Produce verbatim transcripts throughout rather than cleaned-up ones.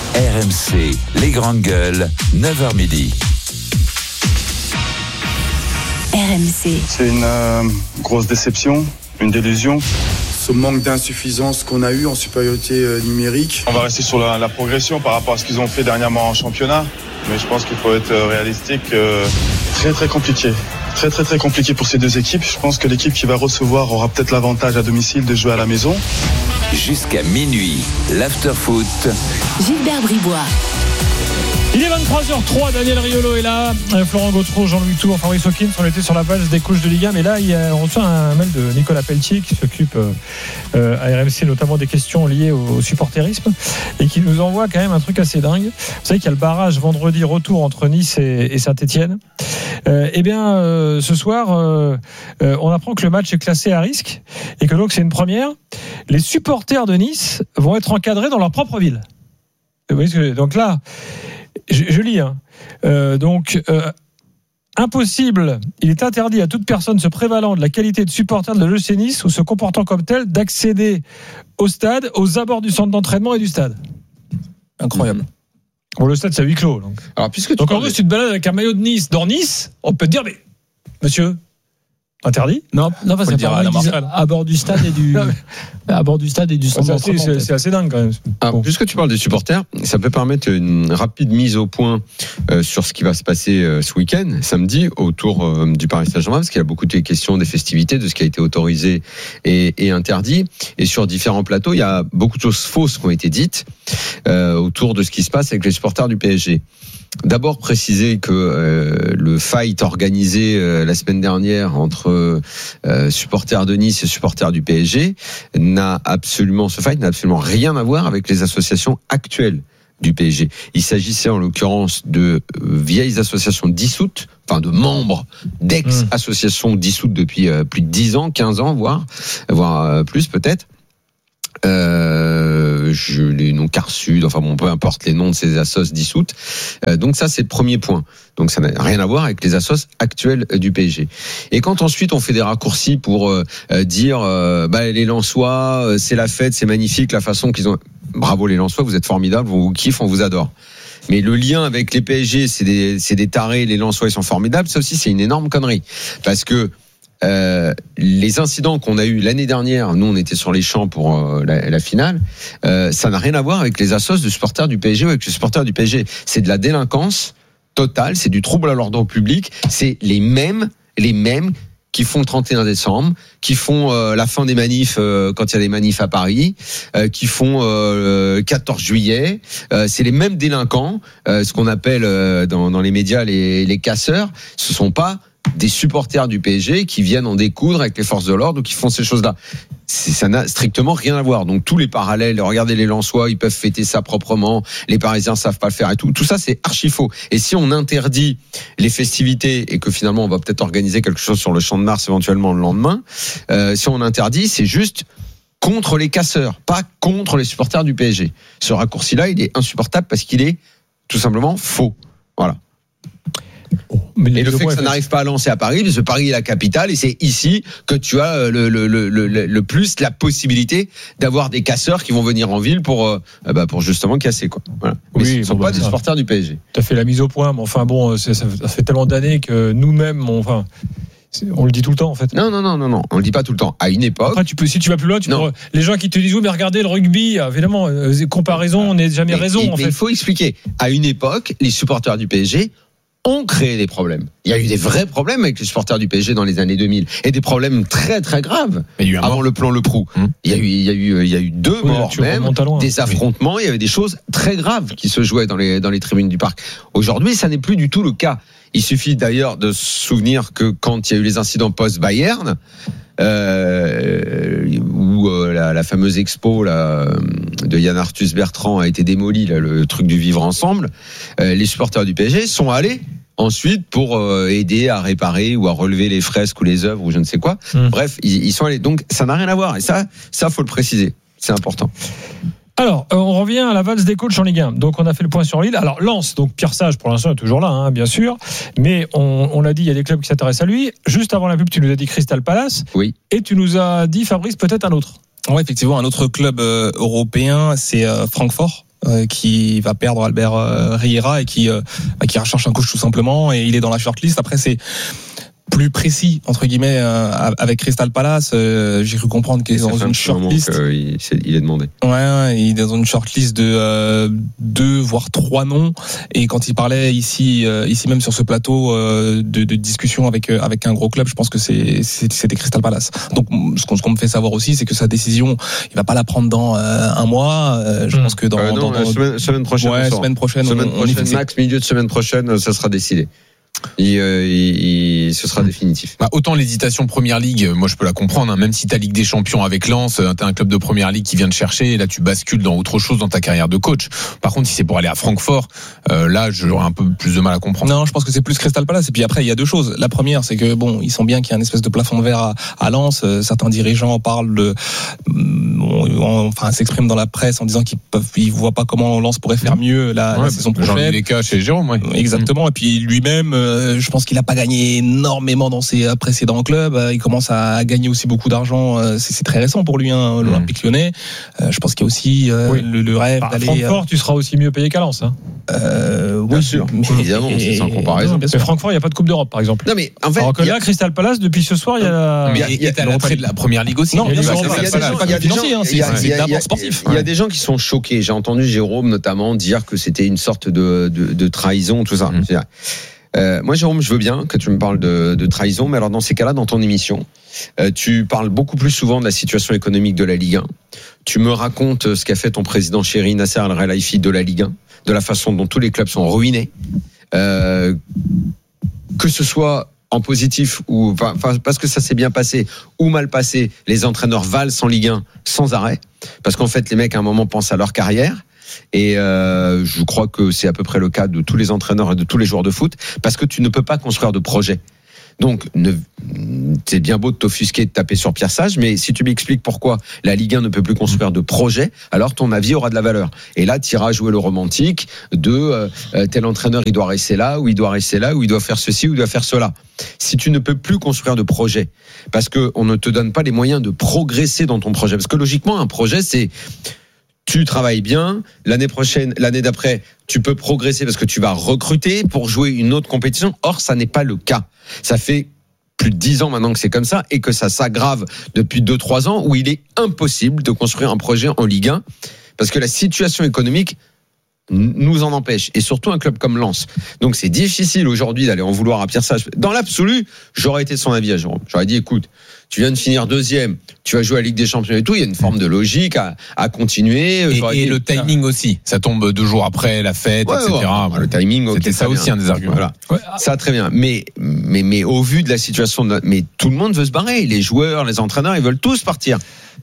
R M C, les grandes gueules, neuf heures midi. R M C. C'est une euh, grosse déception, une délusion. Ce manque d'insuffisance qu'on a eu en supériorité euh, numérique. On va rester sur la, la progression par rapport à ce qu'ils ont fait dernièrement en championnat. Mais je pense qu'il faut être réalistique. Euh, très très compliqué. Très très très compliqué pour ces deux équipes. Je pense que l'équipe qui va recevoir aura peut-être l'avantage à domicile de jouer à la maison. Jusqu'à minuit, l'after-foot. Gilbert Bribois. Il est vingt-trois heures zéro trois, Daniel Riolo est là, Florent Gautreau, Jean-Louis Tour, Fabrice Hawkins, on était sur la page des coachs de Ligue un, mais là il y a, on reçoit un mail de Nicolas Pelletier qui s'occupe euh, à R M C notamment des questions liées au, au supporterisme et qui nous envoie quand même un truc assez dingue. Vous savez qu'il y a le barrage vendredi retour entre Nice et, et Saint-Etienne. Euh, eh bien euh, ce soir euh, euh, on apprend que le match est classé à risque et que donc c'est une première. Les supporters de Nice vont être encadrés dans leur propre ville. Vous voyez ce que, donc là Je, je lis. Hein. Euh, donc, euh, impossible, il est interdit à toute personne se prévalant de la qualité de supporter de l'O G C Nice ou se comportant comme tel d'accéder au stade, aux abords du centre d'entraînement et du stade. Incroyable. Bon, le stade, c'est à huis clos. Donc, Alors, puisque tu donc en parles gros, de... si tu te balades avec un maillot de Nice dans Nice, on peut te dire, mais monsieur, interdit ? Non, non, parce Faut le que dire à la Marseille. à bord du stade et du à bord du stade et du centre c'est, assez, d'entraînement. c'est, c'est assez dingue quand même. Ah, Bon. Puisque tu parles des supporters, ça peut permettre une rapide mise au point euh, sur ce qui va se passer euh, ce week-end, samedi, autour euh, du Paris Saint-Germain, parce qu'il y a beaucoup de questions des festivités, de ce qui a été autorisé et, et interdit. Et sur différents plateaux, il y a beaucoup de choses fausses qui ont été dites euh, autour de ce qui se passe avec les supporters du P S G. D'abord préciser que euh, le fight organisé euh, la semaine dernière entre euh, supporters de Nice et supporters du P S G n'a absolument, ce fight n'a absolument rien à voir avec les associations actuelles du P S G. Il s'agissait en l'occurrence de euh, vieilles associations dissoutes, enfin de membres d'ex-associations dissoutes depuis euh, plus de dix ans, quinze ans, voire, voire euh, plus peut-être. Euh, je, les noms Carsud, enfin bon, peu importe les noms de ces assos dissoutes. Euh, donc ça, c'est le premier point. Donc ça n'a rien à voir avec les assos actuelles du P S G. Et quand ensuite on fait des raccourcis pour euh, dire, euh, bah les Lensois, euh, c'est la fête, c'est magnifique, la façon qu'ils ont. Bravo les Lensois, vous êtes formidables, on vous kiffe, on vous adore. Mais le lien avec les P S G, c'est des, c'est des tarés, les Lensois ils sont formidables. Ça aussi, c'est une énorme connerie, parce que Euh, les incidents qu'on a eu l'année dernière, nous on était sur les champs pour euh, la, la finale, euh, ça n'a rien à voir avec les assos de supporters du P S G ou avec les supporters du P S G. C'est de la délinquance totale, c'est du trouble à l'ordre public, c'est les mêmes, les mêmes qui font le trente et un décembre, qui font euh, la fin des manifs euh, quand il y a des manifs à Paris, euh, qui font euh, le quatorze juillet. Euh, c'est les mêmes délinquants, euh, ce qu'on appelle euh, dans, dans les médias les, les casseurs. Ce sont pas des supporters du P S G qui viennent en découdre avec les forces de l'ordre ou qui font ces choses-là. C'est, ça n'a strictement rien à voir. Donc tous les parallèles, regardez les Lensois, ils peuvent fêter ça proprement, les Parisiens savent pas le faire et tout. Tout ça, c'est archi faux. Et si on interdit les festivités et que finalement on va peut-être organiser quelque chose sur le Champ de Mars éventuellement le lendemain, euh, si on interdit, c'est juste contre les casseurs, pas contre les supporters du P S G. Ce raccourci-là, il est insupportable parce qu'il est tout simplement faux. Voilà. Mais et le fait que ça n'arrive pas à Lens et à Paris, parce que Paris est la capitale et c'est ici que tu as le, le, le, le, le plus la possibilité d'avoir des casseurs qui vont venir en ville pour, euh, bah pour justement casser, quoi. Voilà. Mais oui, ce ne sont bon, pas bah, des supporters du P S G. Tu as fait la mise au point, mais enfin bon, c'est, ça fait tellement d'années que nous-mêmes, on, enfin, on le dit tout le temps en fait. Non, non, non, non, non, on le dit pas tout le temps. À une époque. Après, tu peux, si tu vas plus loin, tu peux, les gens qui te disent oui, mais regardez le rugby, évidemment, euh, comparaison, on n'est jamais mais, raison. Et, en mais fait. Il faut expliquer. À une époque, les supporters du P S G ont créé des problèmes. Il y a eu des vrais problèmes avec les supporters du P S G dans les années deux mille et des problèmes très très graves. Avant le plan Le Prou, hum. il y a eu il y a eu il y a eu deux oui, morts même, des affrontements, il y avait des choses très graves qui se jouaient dans les dans les tribunes du parc. Aujourd'hui, ça n'est plus du tout le cas. Il suffit d'ailleurs de se souvenir que quand il y a eu les incidents post-Bayern, euh, où euh, la, la fameuse expo là, de Yann Arthus Bertrand a été démolie, là, le truc du vivre ensemble, euh, les supporters du P S G sont allés ensuite pour euh, aider à réparer ou à relever les fresques ou les œuvres ou je ne sais quoi. Mmh. Bref, ils, ils sont allés. Donc ça n'a rien à voir. Et ça, ça faut le préciser. C'est important. Alors, euh, on revient à la valse des coachs en Ligue un. Donc, on a fait le point sur Lille. Alors, Lens, donc Pierre Sage, pour l'instant, est toujours là, hein, bien sûr. Mais on, on l'a dit, il y a des clubs qui s'intéressent à lui. Juste avant la pub, tu nous as dit Crystal Palace. Oui. Et tu nous as dit, Fabrice, peut-être un autre. Oui, effectivement, un autre club euh, européen, c'est euh, Francfort. euh, qui va perdre Albert euh, Riera et qui euh, qui recherche un coach tout simplement, et il est dans la shortlist. Après, c'est plus précis entre guillemets euh, avec Crystal Palace. Euh, j'ai cru comprendre qu'il est dans une shortlist. Il, il est demandé. Ouais, ouais, il est dans une shortlist de euh, deux voire trois noms. Et quand il parlait ici, euh, ici même sur ce plateau euh, de, de discussion avec euh, avec un gros club, je pense que c'est, c'est c'était Crystal Palace. Donc ce qu'on, ce qu'on me fait savoir aussi, c'est que sa décision, il va pas la prendre dans euh, un mois. Euh, je mmh. pense que dans, euh, non, dans, dans semaine, semaine prochaine, ouais, semaine prochaine, semaine on, prochaine, on max milieu de semaine prochaine, ça sera décidé. Et, euh, il, il, ce sera mmh. définitif. Bah, autant l'hésitation Première Ligue, moi je peux la comprendre, hein, même si t'as Ligue des Champions avec Lens, t'as un club de Première Ligue qui vient te chercher, et là tu bascules dans autre chose dans ta carrière de coach. Par contre, si c'est pour aller à Francfort, euh, là j'aurais un peu plus de mal à comprendre. Non, je pense que c'est plus Crystal Palace. Et puis après, il y a deux choses. La première, c'est que bon, ils sont bien qu'il y a une espèce de plafond de verre à, à Lens. Certains dirigeants parlent de, on, enfin, s'expriment dans la presse en disant qu'ils peuvent, ils voient pas comment Lens pourrait faire mieux la, ouais, la saison prochaine. J'en ai des cas chez Jérôme, ouais. Exactement. Et puis lui-même, euh, je pense qu'il a pas gagné énormément dans ses précédents clubs. Il commence à gagner aussi beaucoup d'argent. C'est, c'est très récent pour lui, hein, l'Olympique Lyonnais. Euh, je pense qu'il y a aussi euh, oui. le, le rêve bah, d'aller. Francfort, tu seras aussi mieux payé qu'à Lens. Hein. Euh, bien oui, sûr, mais, évidemment, c'est sans comparaison. Mais Francfort, il n'y a pas de Coupe d'Europe, par exemple. Non, mais en fait, alors que là, a... Crystal Palace, depuis ce soir, il y a. Mais il y a, a l'entrée de la Première Ligue aussi. Non, il y a des gens, c'est d'abord sportif. Il y a des gens qui sont choqués. J'ai entendu Jérôme notamment dire que c'était une sorte de, de, de trahison, tout ça. Mmh. Euh, moi, Jérôme, je veux bien que tu me parles de, de trahison, mais alors dans ces cas-là, dans ton émission, euh, tu parles beaucoup plus souvent de la situation économique de la Ligue un. Tu me racontes ce qu'a fait ton président chéri Nasser Al-Khelaifi de la Ligue un, de la façon dont tous les clubs sont ruinés, euh, que ce soit en positif ou enfin, parce que ça s'est bien passé ou mal passé, les entraîneurs valsent en Ligue un sans arrêt, parce qu'en fait, les mecs à un moment pensent à leur carrière. Et euh, je crois que c'est à peu près le cas de tous les entraîneurs et de tous les joueurs de foot, parce que tu ne peux pas construire de projet. Donc, ne, c'est bien beau de t'offusquer, de taper sur Pierre Sage, mais si tu m'expliques pourquoi la Ligue un ne peut plus construire de projet, alors ton avis aura de la valeur. Et là, tu iras jouer le romantique de euh, tel entraîneur, il doit rester là, ou il doit rester là, ou il doit faire ceci, ou il doit faire cela. Si tu ne peux plus construire de projet, parce que on ne te donne pas les moyens de progresser dans ton projet, parce que logiquement, un projet, c'est tu travailles bien, l'année prochaine, l'année d'après, tu peux progresser parce que tu vas recruter pour jouer une autre compétition. Or, ça n'est pas le cas. Ça fait plus de dix ans maintenant que c'est comme ça et que ça s'aggrave depuis deux trois ans où il est impossible de construire un projet en Ligue un parce que la situation économique nous en empêche, et surtout un club comme Lens. Donc c'est difficile aujourd'hui d'aller en vouloir à Pierre Sage. Dans l'absolu, j'aurais été de son avis à Jérôme. J'aurais dit, écoute, tu viens de finir deuxième, tu vas jouer à la Ligue des Champions et tout, il y a une forme de logique à, à continuer. Et, et dit, le timing aussi, ça tombe deux jours après la fête, ouais, et cetera. Ouais, le timing, okay, c'était ça aussi bien. Un des arguments. Voilà. Ouais. Ça très bien. Mais, mais, mais au vu de la situation, de, mais tout le monde veut se barrer. Les joueurs, les entraîneurs, ils veulent tous partir.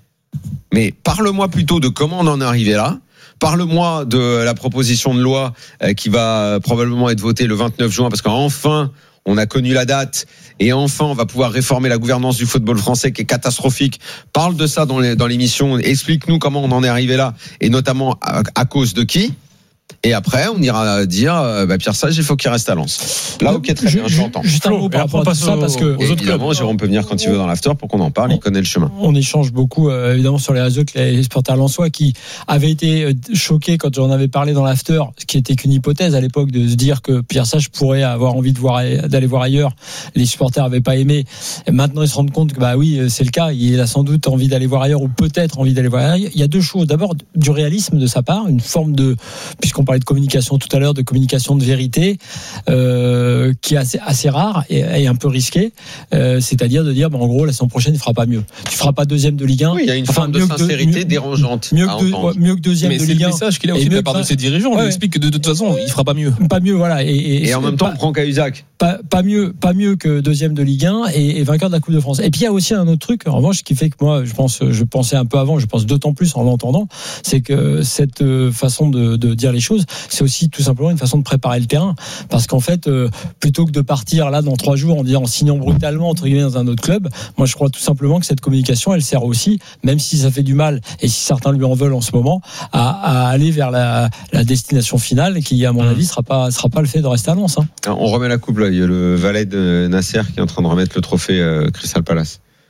Mais parle-moi plutôt de comment on en est arrivé là. Parle-moi de la proposition de loi qui va probablement être votée le vingt-neuf juin, parce qu'enfin, on a connu la date, et enfin, on va pouvoir réformer la gouvernance du football français qui est catastrophique. Parle de ça dans, les, dans l'émission, explique-nous comment on en est arrivé là, et notamment à, à cause de qui. Et après, on ira dire, bah, Pierre Sage, il faut qu'il reste à Lens. Là, ok, très bien, je l'entends. Juste un mot par rapport à tout ça, parce que évidemment, Jérôme peut venir quand il veut dans l'after pour qu'on en parle. Il connaît le chemin. On échange beaucoup, euh, évidemment, sur les réseaux avec les supporters lensois qui avaient été choqués quand j'en avais parlé dans l'after, ce qui était qu'une hypothèse à l'époque de se dire que Pierre Sage pourrait avoir envie de voir, d'aller voir ailleurs. Les supporters n'avaient pas aimé. Et maintenant, ils se rendent compte que, bah oui, c'est le cas. Il a sans doute envie d'aller voir ailleurs, ou peut-être envie d'aller voir ailleurs. Il y a deux choses. D'abord, du réalisme de sa part, une forme de, puisqu'on parlait de communication tout à l'heure, de communication de vérité, euh, qui est assez, assez rare et, et un peu risqué, euh, c'est-à-dire de dire, bah, en gros, la saison prochaine, il fera pas mieux. Tu feras pas deuxième de Ligue un. Oui, il y a une enfin, forme de sincérité de, dérangeante. Mieux que, de, ouais, mieux que deuxième mais de Ligue un. Mais c'est le message qu'il a aussi de la part de ses dirigeants. On lui explique que de toute façon, il fera pas mieux. Pas mieux, voilà. Et, et, et en même temps, pas, on prend Cahuzac. Pas, pas mieux, pas mieux que deuxième de Ligue un et, et vainqueur de la Coupe de France. Et puis il y a aussi un autre truc, en revanche, qui fait que moi, je pense, je pensais un peu avant, je pense d'autant plus en l'entendant, c'est que cette façon de, de dire les choses, c'est aussi tout simplement une façon de préparer le terrain, parce qu'en fait, euh, plutôt que de partir là dans trois jours en disant, en signant brutalement entre guillemets dans un autre club, moi je crois tout simplement que cette communication, elle sert aussi, même si ça fait du mal et si certains lui en veulent en ce moment, à, à aller vers la, la destination finale, qui à mon avis sera pas sera pas le fait de rester à Lens. Hein. On remet la coupe là, il y a le valet de Nasser qui est en train de remettre le trophée euh, Crystal Palace.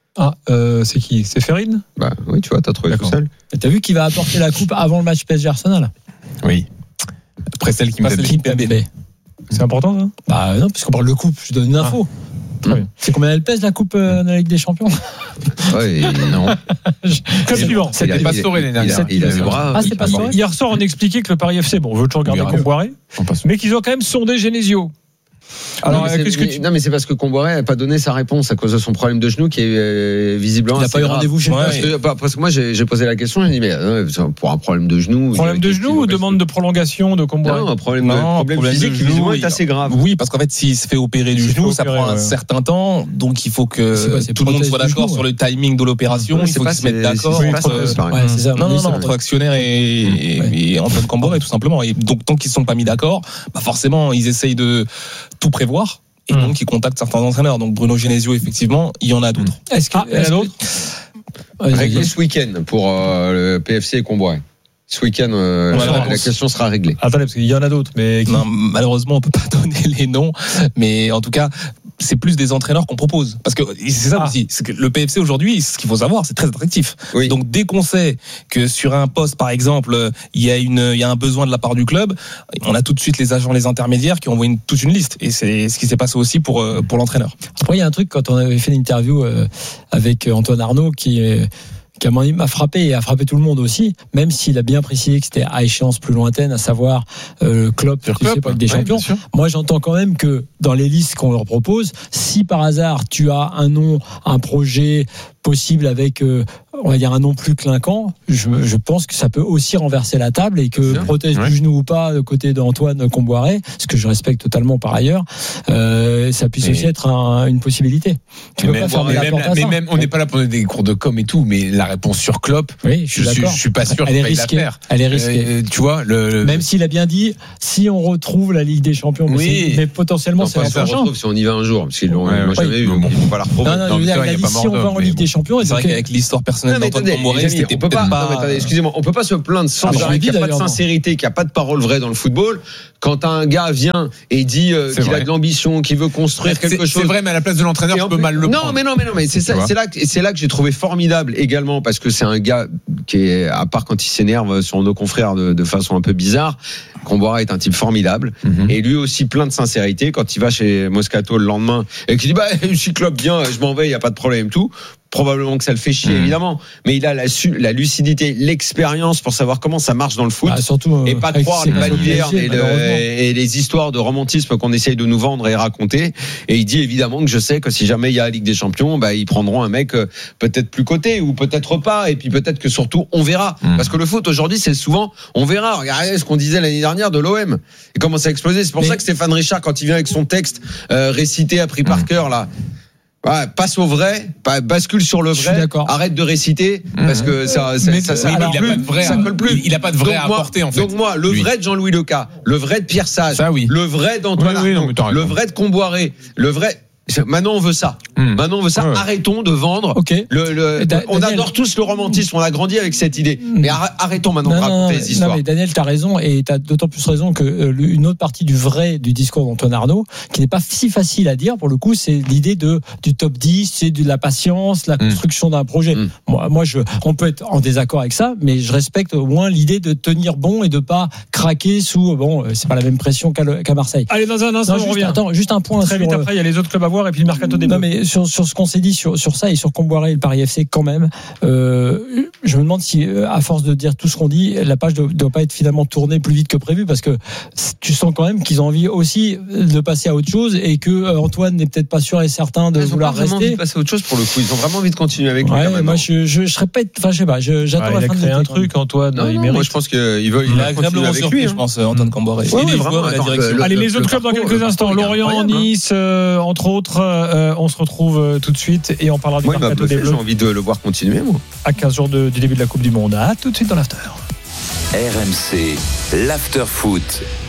Ah, euh, c'est qui? C'est Ferrine? Bah oui, tu vois, t'as trouvé D'accord. tout seul. Et t'as vu qu'il va apporter la coupe avant le match P S G Arsenal? Oui. Après celle qui me Pas fait celle qui me fait. C'est important, ça? Bah non, puisqu'on parle de coupe, je donne une info. Très bien. C'est combien elle pèse la coupe euh, de la Ligue des Champions? Ouais, non. Club suivant. C'était Il a- Pastore l'année il a- dernière. Il a le bras. Ah, c'est pas ça. Hier soir, on expliquait que le Paris F C, bon, on veut toujours garder Oui, Comboiré, On passe. mais qu'ils ont quand même sondé Genesio. Alors, non, mais euh, c'est, qu'est-ce que mais- tu. non, mais c'est parce que Comboiré n'a pas donné sa réponse à cause de son problème de genou qui est euh, visiblement. Il n'a assez pas eu grave. rendez-vous chez le Ouais. Parce que, bah, parce que moi j'ai, j'ai posé la question, j'ai dit mais euh, pour un problème de genou. Problème il y de a- genou il ou reste- demande de prolongation de Comboiré? Non, un problème, Non, problème, problème physique de qui visiblement genou, est assez grave. Oui, parce qu'en fait, s'il se fait opérer du S'il genou, fait ça opérer, prend un ouais. certain temps. Donc, il faut que C'est quoi, c'est tout le monde prothèse soit du d'accord genou, sur ouais. le timing de l'opération. Ouais, Il c'est faut pas- qu'ils se mettent c'est- d'accord c'est pas entre. ça, c'est pareil. Ouais, c'est ça. Non, non, Oui, non, c'est entre vrai. actionnaires et, et, Ouais. et Antoine Comboiré, tout simplement. Et donc, tant qu'ils ne sont pas mis d'accord, bah forcément, ils essayent de tout prévoir. Et Mm. donc, ils contactent certains entraîneurs. Donc, Bruno Genesio, effectivement, il y en a d'autres. Est-ce que. Ah, il y en a est-ce que- d'autres Vas-y, Réglé vas-y. ce week-end pour euh, le P F C et Comboiré. Ce week-end, euh, Ouais, la, réponse. la question sera réglée. Attendez, parce qu'il y en a d'autres, mais. Non, malheureusement, on peut pas donner les noms, mais en tout cas, c'est plus des entraîneurs qu'on propose. Parce que c'est ça Ah. aussi. C'est que le P F C aujourd'hui, ce qu'il faut savoir, c'est très attractif. Oui. Donc, dès qu'on sait que sur un poste, par exemple, il y a une, il y a un besoin de la part du club, on a tout de suite les agents, les intermédiaires qui envoient une, toute une liste. Et c'est ce qui s'est passé aussi pour, euh, pour l'entraîneur. Après, il y a un truc, quand on avait fait l'interview euh, avec Antoine Arnaud, qui est. qui à mon avis m'a frappé et a frappé tout le monde aussi, même s'il a bien précisé que c'était à échéance plus lointaine, à savoir euh, Klopp, tu sais, pas avec des Ouais, champions. bien sûr. Moi, j'entends quand même que dans les listes qu'on leur propose, si par hasard tu as un nom, un projet possible avec, euh, on va dire, un nom plus clinquant, je, je pense que ça peut aussi renverser la table et que Bien sûr. prothèse Ouais. du genou ou pas, de côté d'Antoine Comboiré, ce que je respecte totalement par ailleurs, euh, ça puisse Mais- aussi être un- une possibilité. Tu peux Mais pas même, fermer mais la même- porte à mais ça. même, on n'est pas là pour donner des cours de com et tout, mais la réponse sur Klopp, Oui, je suis je suis, d'accord. je suis pas sûr Elle qu'il est faille la risquée. faire. Elle est risquée. Euh, tu vois, le, le- Même s'il a bien dit, si on retrouve la Ligue des Champions, mais, Oui. c'est- mais potentiellement Non, c'est pas l'an si on prochain. retrouve si on y va un jour, parce qu'ils l'ont Ouais, moi ouais. jamais Oui, vu, mais donc bon. ils vont pas la retrouver. Non, non, Non, je veux mais dire, ça, il y a a dit pas si mort on va d'homme, en mais Ligue bon. des Champions, C'est vrai donc, qu'avec l'histoire personnelle Non, mais d'Antoine attendez, Comboiré, les amis, c'était on peut pas, peut-être non, mais attendez, pas. excusez-moi, on peut pas se plaindre sans Ah, j'ai arrêt envie qu'il n'y a pas de d'ailleurs, non. sincérité, qu'il n'y a pas de parole vraie dans le football. Quand un gars vient et dit euh, C'est qu'il a vrai. de l'ambition, qu'il veut construire C'est- quelque chose. C'est vrai, mais à la place de l'entraîneur, Et tu en peux plus- mal le non, prendre. mais non, mais non, mais c'est Tu ça, vois. c'est là, que- c'est là que j'ai trouvé formidable également parce que c'est un gars qui est, à part quand il s'énerve sur nos confrères de, de façon un peu bizarre, Comboiré est un type formidable Mhm. et lui aussi plein de sincérité quand il va chez Moscato le lendemain et qu'il dit bah si Klopp vient, je m'en vais, il y a pas de problème tout. Probablement que ça le fait chier, Mhm. évidemment, mais il a la, su- la lucidité, l'expérience pour savoir comment ça marche dans le foot. bah, surtout, euh, Et pas avec croire ce qui les s'est passé au balivernes P S G, et, le- malheureusement. et les histoires de romantisme qu'on essaye de nous vendre et raconter. Et il dit évidemment que je sais que si jamais il y a la Ligue des Champions, bah, ils prendront un mec euh, peut-être plus coté ou peut-être pas. Et puis peut-être que surtout on verra. Mm. Parce que le foot aujourd'hui c'est souvent on verra. Regardez ce qu'on disait l'année dernière de l'O M. Il commence à exploser. C'est pour Mais- ça que Stéphane Richard, quand il vient avec son texte euh, récité appris par cœur là. Ouais, passe au vrai, pas- bascule sur le Je suis vrai, d'accord. arrête de réciter parce que ça, ça, Mais- ça, ça Oui, colle mais il a plus, pas de vrai ça à- colle plus. il- il a pas de vrai Donc à moi- apporter, en fait. Donc moi, le Lui. vrai de Jean-Louis Leca, le vrai de Pierre Sage, Ça, oui. le vrai d'Antoine Oui, oui, non, Arnaud, mais t'as raison. le vrai de Comboiré, le vrai. Maintenant on veut ça. Hmm. Maintenant on veut ça. Ouais. Arrêtons de vendre. Ok. Le, le- Et Da- on Daniel- adore tous le romantisme. On a grandi avec cette idée. Hmm. Mais arr- arrêtons maintenant de Non, non, raconter non, les mais- histoires. non, mais Daniel, tu as raison, et tu as d'autant plus raison que euh, le- une autre partie du vrai du discours d'Antoine Arnaud, qui n'est pas si facile à dire, pour le coup, c'est l'idée de, du top dix, c'est de la patience, la construction d'un projet. Mm. Moi, moi je, on peut être en désaccord avec ça, mais je respecte au moins l'idée de tenir bon et de pas craquer sous, bon, euh, c'est pas la même pression qu'à, le- qu'à Marseille. Allez, dans un instant, Non, on juste, revient. attends, juste un point Très sur, vite euh, après, il y a les autres clubs à voir et puis le mercato des non Bleus. mais sur, sur ce qu'on s'est dit sur, sur ça et sur Comboiré et le Paris F C quand même, euh, je me demande si euh, à force de dire tout ce qu'on dit, la page ne doit pas être finalement tournée plus vite que prévu parce que tu sens quand même qu'ils ont envie aussi de passer à autre chose et que euh, Antoine n'est peut-être pas sûr et certain de Ils ont vouloir pas vraiment envie rester. de passer à autre chose pour le coup. Ils ont vraiment envie de continuer avec lui. Ouais, là, maintenant. moi je, je, je serais pas, enfin je sais pas, je- j'attends Ah, la il a fin de créé l'été, un quand même. truc, Antoine. Non, il non, mérite. moi je pense qu'il veut, il Il va a continuer agréablement avec surpris, lui. je hein. pense, Antoine Comboiré. Ouais, Et mais les vraiment, joueurs et la attends, direction. le- Allez, le- les autres le clubs dans parcours, quelques le instants. parcours, il est Lorient, incroyable, hein. Nice, euh, entre autres. euh, on se retrouve euh, tout de suite et on parlera du Moi, il m'a mercato des bluffé, j'ai Bleus envie de le voir continuer, moi. à quinze jours de- du début de la Coupe du Monde. À tout de suite dans l'after. R M C, l'after foot.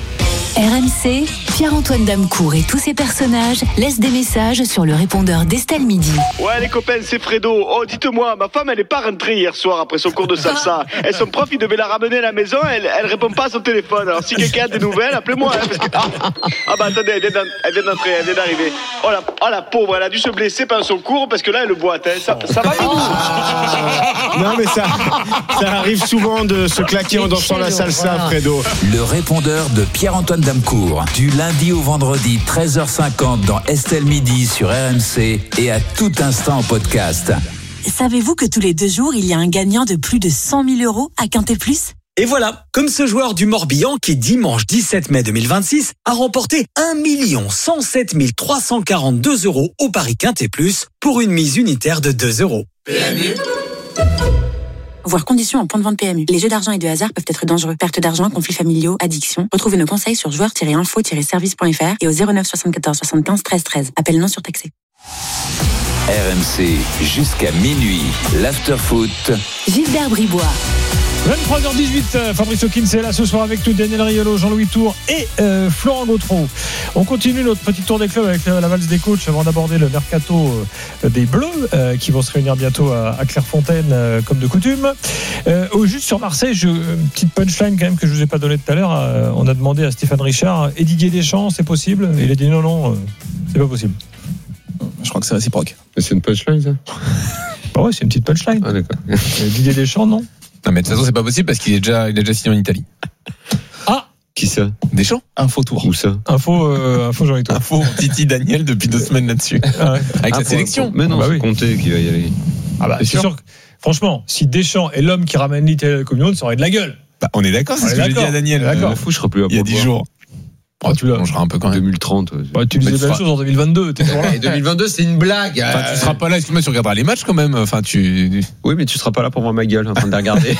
R M C, Pierre-Antoine Damecourt et tous ses personnages laissent des messages sur le répondeur d'Estelle Midi. Ouais les copains, c'est Fredo. Oh dites-moi, ma femme elle est pas rentrée hier soir après son cours de salsa. Et son prof il devait la ramener à la maison, elle, elle répond pas à son téléphone. Alors si quelqu'un a des nouvelles, appelez-moi. Hein, parce que... ah, ah bah attendez, elle vient, elle vient d'entrer, elle vient d'arriver. Oh la, oh la pauvre, elle a dû se blesser pendant son cours parce que là elle boite. Hein. Ça, ça va Minou? Non mais ça, ça arrive souvent de se claquer en dansant la salsa, Fredo. Le répondeur de Pierre-Antoine Damecourt. Du lundi au vendredi, treize heures cinquante dans Estelle Midi sur R M C et à tout instant en podcast. Savez-vous que tous les deux jours, il y a un gagnant de plus de cent mille euros à Quintet Plus ? Et voilà, comme ce joueur du Morbihan qui, dimanche dix-sept mai deux mille vingt-six, a remporté un million cent sept mille trois cent quarante-deux euros au Paris Quintet Plus pour une mise unitaire de deux euros. P M U Voir conditions en point de vente P M U. Les jeux d'argent et de hasard peuvent être dangereux. Perte d'argent, conflits familiaux, addiction. Retrouvez nos conseils sur joueurs tiret info tiret service point f r et au zéro neuf soixante-quatorze soixante-quinze treize treize. Appel non surtaxé. R M C jusqu'à minuit. L'afterfoot. Gilbert Bribois. vingt-trois heures dix-huit, Fabrice Hawkins est là ce soir avec nous, Daniel Riolo, Jean-Louis Tour et euh, Florent Gautreau. On continue notre petit tour des clubs avec la, la valse des coachs avant d'aborder le mercato euh, des Bleus euh, qui vont se réunir bientôt à, à Clairefontaine euh, comme de coutume. Euh, au juste sur Marseille, je, une petite punchline quand même que je vous ai pas donnée tout à l'heure. Euh, on a demandé à Stéphane Richard, et Didier Deschamps, c'est possible? Et il a dit non, non, euh, c'est pas possible. Je crois que c'est réciproque. C'est une punchline ça? Bah ouais, c'est une petite punchline. Ah d'accord. Et Didier Deschamps, non? Non mais de toute façon c'est pas possible parce qu'il est déjà, il est déjà signé en Italie. Ah, qui ça? Deschamps. Info tour. Où ça? Info, euh, info Jean-Louis Tour. Info Titi Daniel depuis deux semaines là-dessus. Ah ouais. Avec ah, la sélection. Mais non, ah bah c'est oui. Conté qui va y aller. Ah bah, c'est sûr. sûr que, franchement, si Deschamps est l'homme qui ramène l'Italie à la Coupe du Monde, ça aurait de la gueule. Bah, on est d'accord, c'est On ce est que j'ai dit d'accord. à Daniel. D'accord. Euh, fou, je serai plus là Il y a pour dix le jours. Oh, tu tu mangeras un peu quand même. deux mille trente. Ouais. Bah, tu disais Mais la tu même seras- chose en deux mille vingt-deux. T'es toujours là. Et deux mille vingt-deux, c'est une blague. Enfin, Euh, tu seras pas là, excuse-moi, tu regarderas les matchs quand même. Enfin, tu. Oui, mais tu seras pas là pour voir ma gueule en train de les regarder.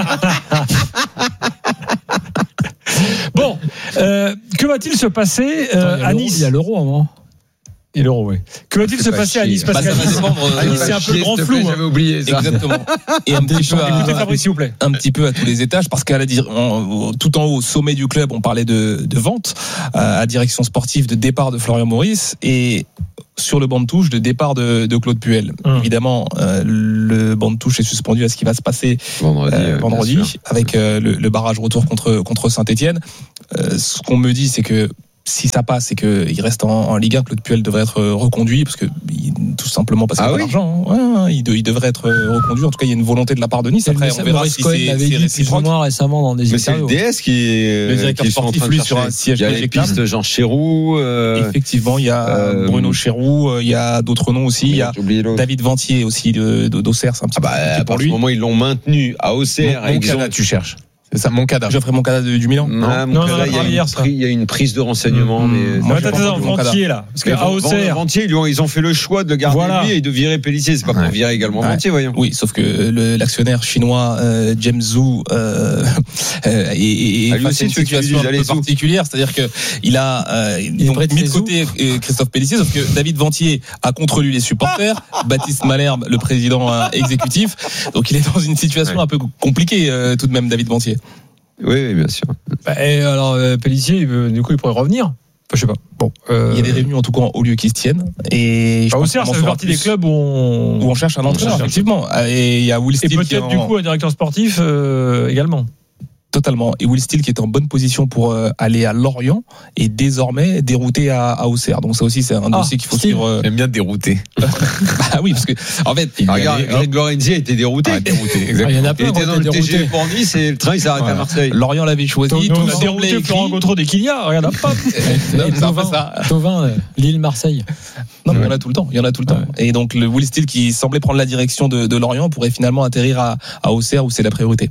Bon, euh, que va-t-il se passer euh, Attends, à il y a l'euro- Nice? Il y a l'euro avant. Et l'euro, oui. Que va-t-il se Fais pas passer à chier. Nice? Parce Bah, qu'à ça va Nice, dépendre, à Nice, c'est un peu le grand flou. J'avais hein. oublié ça. Exactement. Et un petit peu à, Écoutez Fabrice, s'il vous plaît. un petit peu à tous les étages parce qu'à la dir- en- tout en haut, au sommet du club, on parlait de, de vente, euh, à direction sportive de départ de Florian Maurice et sur le banc de touche de départ de, de Claude Puel. Hum. Évidemment, euh, le banc de touche est suspendu à ce qui va se passer Vendredi. euh, euh, vendredi bien sûr. avec euh, le, le barrage retour contre contre Saint-Étienne. Euh, ce qu'on me dit, c'est que si ça passe, c'est qu'il reste en, en Ligue un. Claude Puel devrait être reconduit parce que il- tout simplement parce qu'il Ah a pas oui d'argent. hein. Ouais, ouais, il, de- il devrait être reconduit. En tout cas, il y a une volonté de la part de Nice. Après, on verra Maurice si Cohen c'est l'avait c'est dit plus ou réciproque. moins récemment dans des Mais c'est le interviews. D S qui est. Le directeur qui sont en sportif, train de lui, sur un chercher. siège Il y a les éjectable. pistes Jean Chéroux. Euh, Effectivement, il y a euh, Bruno Chéroux, euh, il y a d'autres noms aussi. Il y a j'ai oublié l'autre. David Ventier aussi de- de- d'Auxerre. C'est un petit Ah bah, peu à compliqué pour partir lui. du moment où ils l'ont maintenu à Auxerre, Mon- et mon ils ont- Moncada, tu cherches. C'est ça, Moncada. Geoffrey Moncada de- du Milan. Ah, Non, mon on en a Moncada, il y a parlé une hier, ça. pri- il y a une prise de renseignement, Mmh. mais. Moi, Moi, je t'as pense des que Moncada. Ventier là. Parce Mais qu'à Vend- Auxerre. Ventier, ils, lui ont- ils ont fait le choix de le garder Voilà. lui et de virer Pellissier. C'est pas pour Ouais. virer également Ouais. Ventier, voyons. Oui, sauf que le- l'actionnaire chinois euh, James Zhu euh, euh, est, est Ah, lui face aussi, à une tu veux qu'il lui situation dise, un allez, peu Zhu. particulière, c'est-à-dire que il a euh, donc, prêté mis de Zhu. côté euh, Christophe Pellissier, sauf que David Ventier a contre lui les supporters, Baptiste Malherbe le président euh, exécutif, donc il est dans une situation Ouais. un peu compliquée euh, tout de même, David Ventier. Oui, oui, bien sûr. Bah, et alors, euh, Pellissier, il veut- du coup, il pourrait revenir. Enfin, je sais pas. Bon. Euh, Il y a des réunions en tout cas au lieu qui se tiennent. Et je à pense Auxerre, qu'on ça en fait saura partie plus. des clubs où on. Où on cherche un On entraîneur, cherche. effectivement. Et il y a Will Et Steele qui est peut-être, du en- coup, un directeur sportif euh, également. Totalement. Et Will Steele qui est en bonne position pour euh, aller à Lorient et désormais dérouté à, à Auxerre. Donc ça aussi c'est un Ah, dossier qu'il faut Steele. suivre. euh, J'aime bien te dérouter. Bah oui, parce que en fait, Ah, regarde, Greg Lorenzi a été dérouté. Ah, dérouté, Ah, il y exactement. en a Il plein qui était ont dans été le T G V déroutés. pour Nice et le train il s'est arrêté à Voilà. Marseille. Lorient l'avait choisi. Nous, tout on a semblait dérouté écrit. Florent Gautreau dès qu'il y a. Regarde, hop. Non, Et c'est un peu Thauvin, ça. Thauvin, euh, Lille, Marseille. Non, mais il y en a tout le temps. Il y en a tout le temps. Et donc le Will Steele qui semblait prendre la direction de, de Lorient pourrait finalement atterrir à, à Auxerre où c'est la priorité.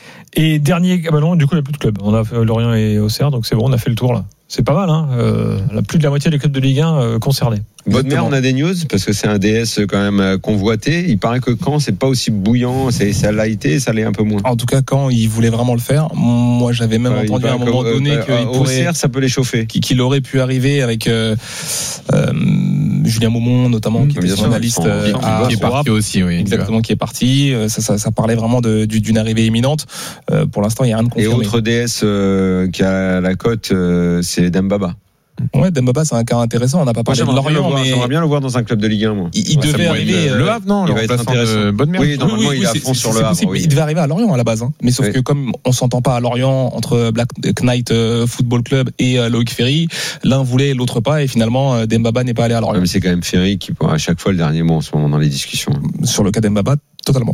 Et dernier, ah bah non, du coup, il n'y a plus de club. On a fait Lorient et Auxerre, donc c'est bon, on a fait le tour là. C'est pas mal, hein. Euh, la plus de la moitié des clubs de Ligue un euh, concernés. Bonne mère, on a des news parce que c'est un D S quand même euh, convoité. Il paraît que Caen, c'est pas aussi bouillant, c'est, ça l'a été, ça l'est un peu moins. En tout cas, quand il voulait vraiment le faire, moi j'avais même Ouais, il entendu à un paraît moment que, donné euh, qu'il euh, pourrait. Auxerre, ça peut les chauffer. Qu'il aurait pu arriver avec euh, euh, Julien Maumont notamment, mmh, qui était son analyste euh, à, qui est parti aussi, oui, exactement, qui est parti. Ça, ça, ça parlait vraiment de, d'une arrivée imminente. Euh, pour l'instant, il n'y a rien de confirmé. Et autre D S euh, qui a la cote, euh, c'est Dembaba. Ouais, Dembaba, c'est un cas intéressant. On n'a pas parlé moi, de Lorient, mais j'aimerais bien le voir dans un club de Ligue un. Moi. Il, il ouais, devait arriver. Le Havre, non, il va être intéressant. Bonne merde. Oui, normalement, oui, oui, il est à fond sur le Havre. Oui. Il devait arriver à Lorient à la base, hein. Mais sauf oui. que comme on s'entend pas à Lorient entre Black Knight Football Club et Loïc Ferry, l'un voulait, l'autre pas, et finalement Dembaba n'est pas allé à Lorient. Ouais, mais c'est quand même Ferry qui prend à chaque fois le dernier mot en ce moment dans les discussions. Sur le cas Dembaba, totalement.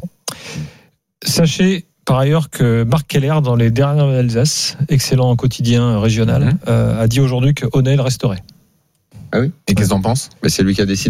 Sachez par ailleurs que Marc Keller, dans les dernières d'Alsace, excellent quotidien régional, mmh. euh, a dit aujourd'hui que O'Neil resterait. Ah oui. Et qu'est-ce que t'en penses ? Bah c'est lui qui a décidé ?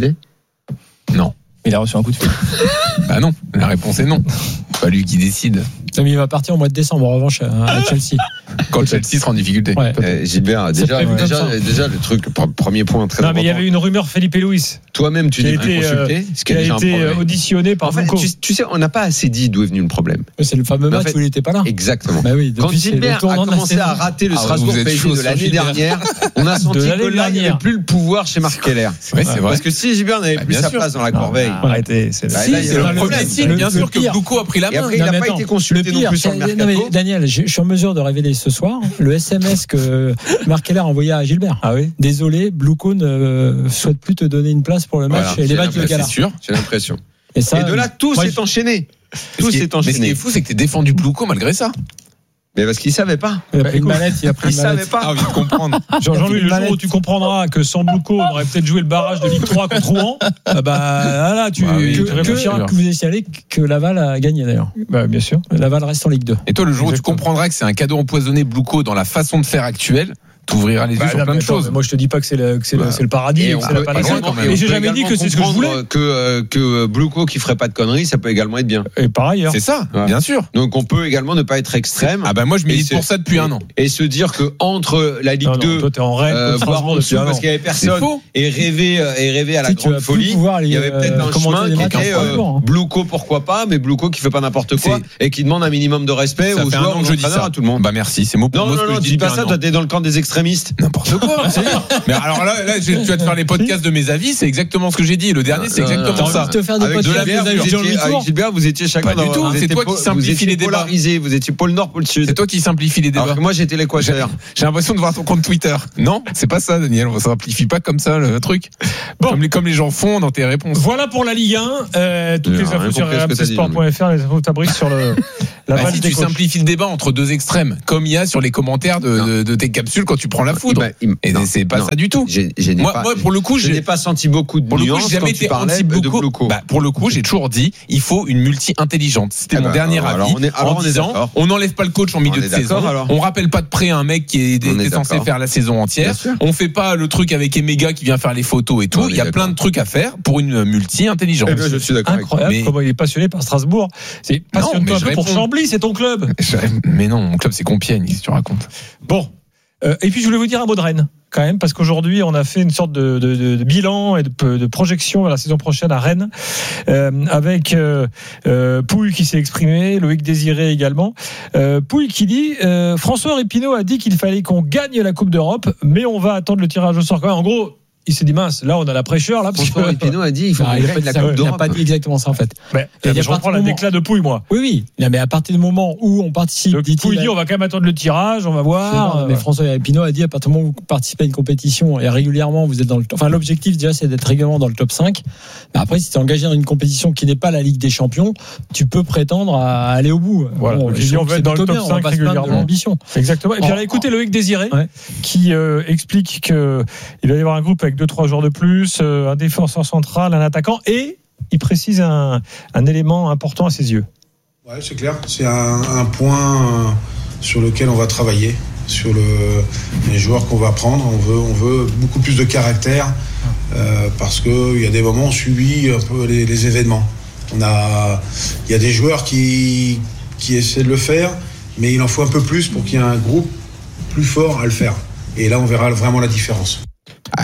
Non. Il a reçu un coup de fil. Bah non, la réponse est non. C'est pas lui qui décide. Mais il va partir au mois de décembre en revanche à Chelsea. Quand Chelsea sera en difficulté. Ouais. Euh, Gilbert, déjà, déjà, déjà, le truc, premier point très non, important. Non, mais il y avait une rumeur Felipe Luis. Toi-même, tu n'es plus consulté. Euh, ce qui a, a été auditionné par enfin, tu, tu sais, on n'a pas assez dit d'où est venu le problème. C'est le fameux match en fait, où il n'était pas là. Exactement. Bah oui, quand Gilbert a commencé à rater le ah, Strasbourg P S G de l'année dernière, on a senti que là, il n'y avait plus le pouvoir chez Marc Keller. Oui, c'est vrai. Parce que si Gilbert n'avait plus sa place dans la corbeille. Arrêtez, c'est le problème. Bien sûr que Blouco a pris la main. Et après, il n'a pas été consulté non plus sur le mercato. Non mais Daniel, je suis en mesure de révéler ce soir le S M S que Marc Keller a envoyé à Gilbert. Ah oui. Désolé, Blouco ne souhaite plus te donner une place pour le match voilà, et les matchs de gala. C'est sûr, j'ai l'impression. Et, ça, et de là, tout s'est enchaîné. Tout s'est enchaîné. Mais ce qui est fou, c'est que t'es défendu Blouco malgré ça. Mais parce qu'il savait pas. Il a pris une mallette, il a pris une mallette. Il savait pas. Ah, envie de comprendre. Jean-Louis, le jour où tu comprendras que sans Blouco, on aurait peut-être joué le barrage de Ligue trois contre Rouen, bah, là, tu, bah, oui, tu que, réfléchiras que vous ayez signalé que Laval a gagné d'ailleurs. Bah, bien sûr. Laval reste en Ligue deux. Et toi, le jour Exactement. où tu comprendras que c'est un cadeau empoisonné Blouco dans la façon de faire actuelle, t'ouvriras les yeux bah, sur là, plein de choses. Moi, je te dis pas que c'est le, que c'est bah, le, c'est le paradis. Et, et, c'est pas et, et j'ai jamais dit que c'est ce que je voulais. Que, euh, que Blouco qui ferait pas de conneries, ça peut également être bien. Et par ailleurs. C'est ça, ouais. Bien sûr. Donc on peut également ne pas être extrême. Ah bah moi je milite pour ça depuis un an. Et se dire que entre la Ligue deux, toi t'es en rêve, euh, voire en dessous parce qu'il y avait personne, et rêver, et rêver à la grande folie. Il y avait peut-être un chemin qui était Blouco pourquoi pas, mais Blouco qui fait pas n'importe quoi et qui demande un minimum de respect aux joueurs, aux entraîneurs, à tout le monde. Bah merci, c'est mot pour mot. Non non non, dis pas ça. Toi t'es dans le camp des extrémistes. N'importe quoi. Mais alors là, là, tu vas te faire les podcasts de mes avis, c'est exactement ce que j'ai dit. Le dernier, c'est exactement ça. Te faire des avec podcasts Gilbert, de vous étiez, avec Gilbert, vous étiez chacun pas du tout. C'est toi qui simplifie les débats. Vous étiez pôle Nord, pôle Sud. C'est toi qui simplifie les débats. Alors que moi, j'étais l'équateur. J'ai l'impression de voir ton compte Twitter. Non, c'est pas ça, Daniel. On simplifie pas comme ça le truc. Bon, comme les, comme les gens font dans tes réponses. Voilà pour la Ligue un. Euh, toutes les infos sur r m c sport point f r, les infos Fabrice sur le. La bah si tu simplifies le débat entre deux extrêmes, comme il y a sur les commentaires de, de, de tes capsules quand tu prends la foudre. Bah, il, et non, c'est pas non, ça du tout. J'ai, j'ai moi, pas, moi, pour le coup, je n'ai pas senti beaucoup de pour nuances le coup, j'ai jamais été anti Blouco. Bah, pour le coup, j'ai toujours dit, il faut une multi intelligente. C'était ah mon bah, dernier alors, avis. Alors on est, alors en on disant, on n'enlève pas le coach en milieu de saison. Alors. On rappelle pas de prêt à un mec qui est, est censé faire la saison entière. On fait pas le truc avec Emega qui vient faire les photos et tout. Il y a plein de trucs à faire pour une multi intelligente. Je suis d'accord. Incroyable comment il est passionné par Strasbourg. C'est passionné pour Chambly, c'est ton club. Mais non, mon club c'est Compiègne, qu'est-ce que tu racontes ? Bon, euh, et puis je voulais vous dire un mot de Rennes, quand même, parce qu'aujourd'hui on a fait une sorte de, de, de, de bilan et de, de projection à la saison prochaine à Rennes, euh, avec euh, euh, Pouille qui s'est exprimé, Loïc Désiré également. Euh, Pouille qui dit euh, François Répinaud a dit qu'il fallait qu'on gagne la Coupe d'Europe, mais on va attendre le tirage au sort quand même. En gros, il s'est dit mince, là on a la fraîcheur là. François que... Répinaud a dit il faut ah, qu'on gagne la Coupe d'Europe. Il n'a pas dit exactement ça en fait. Ouais, il y a je reprends la déclat de Pouille moi. Oui oui. Non, mais à partir du moment où on participe, dit Pouille dit on va quand même attendre le tirage, on va voir. Non, mais François Répinaud a dit à partir du moment où vous participez à une compétition et régulièrement vous êtes dans le, enfin l'objectif déjà c'est d'être régulièrement dans le top cinq. Mais après si tu es engagé dans une compétition qui n'est pas la Ligue des Champions, tu peux prétendre à aller au bout. Voilà. Bon, on va être dans le top cinq régulièrement. Exactement. Et puis alors écoutez Loïc Désiré qui explique que il va y avoir un groupe avec deux trois joueurs de plus. Un défenseur central, un attaquant, et il précise un, un élément important à ses yeux. Ouais, c'est clair. C'est un, un point sur lequel on va travailler, sur le, les joueurs qu'on va prendre. On veut, on veut beaucoup plus de caractère euh, parce qu'il y a des moments où on subit un peu les, les événements. On a, il y a des joueurs qui, qui essaient de le faire, mais il en faut un peu plus pour qu'il y ait un groupe plus fort à le faire. Et là, on verra vraiment la différence.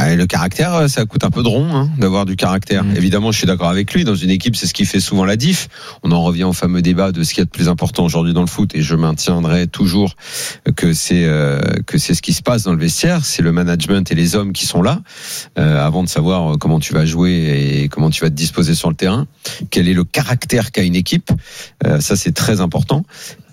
Bah, le caractère, ça coûte un peu de rond hein, d'avoir du caractère. Mmh. Évidemment, je suis d'accord avec lui. Dans une équipe, c'est ce qui fait souvent la diff. On en revient au fameux débat de ce qu'il y a de plus important aujourd'hui dans le foot, et je maintiendrai toujours que c'est euh, que c'est ce qui se passe dans le vestiaire. C'est le management et les hommes qui sont là euh, avant de savoir comment tu vas jouer et comment tu vas te disposer sur le terrain. Quel est le caractère qu'a une équipe, euh, ça c'est très important.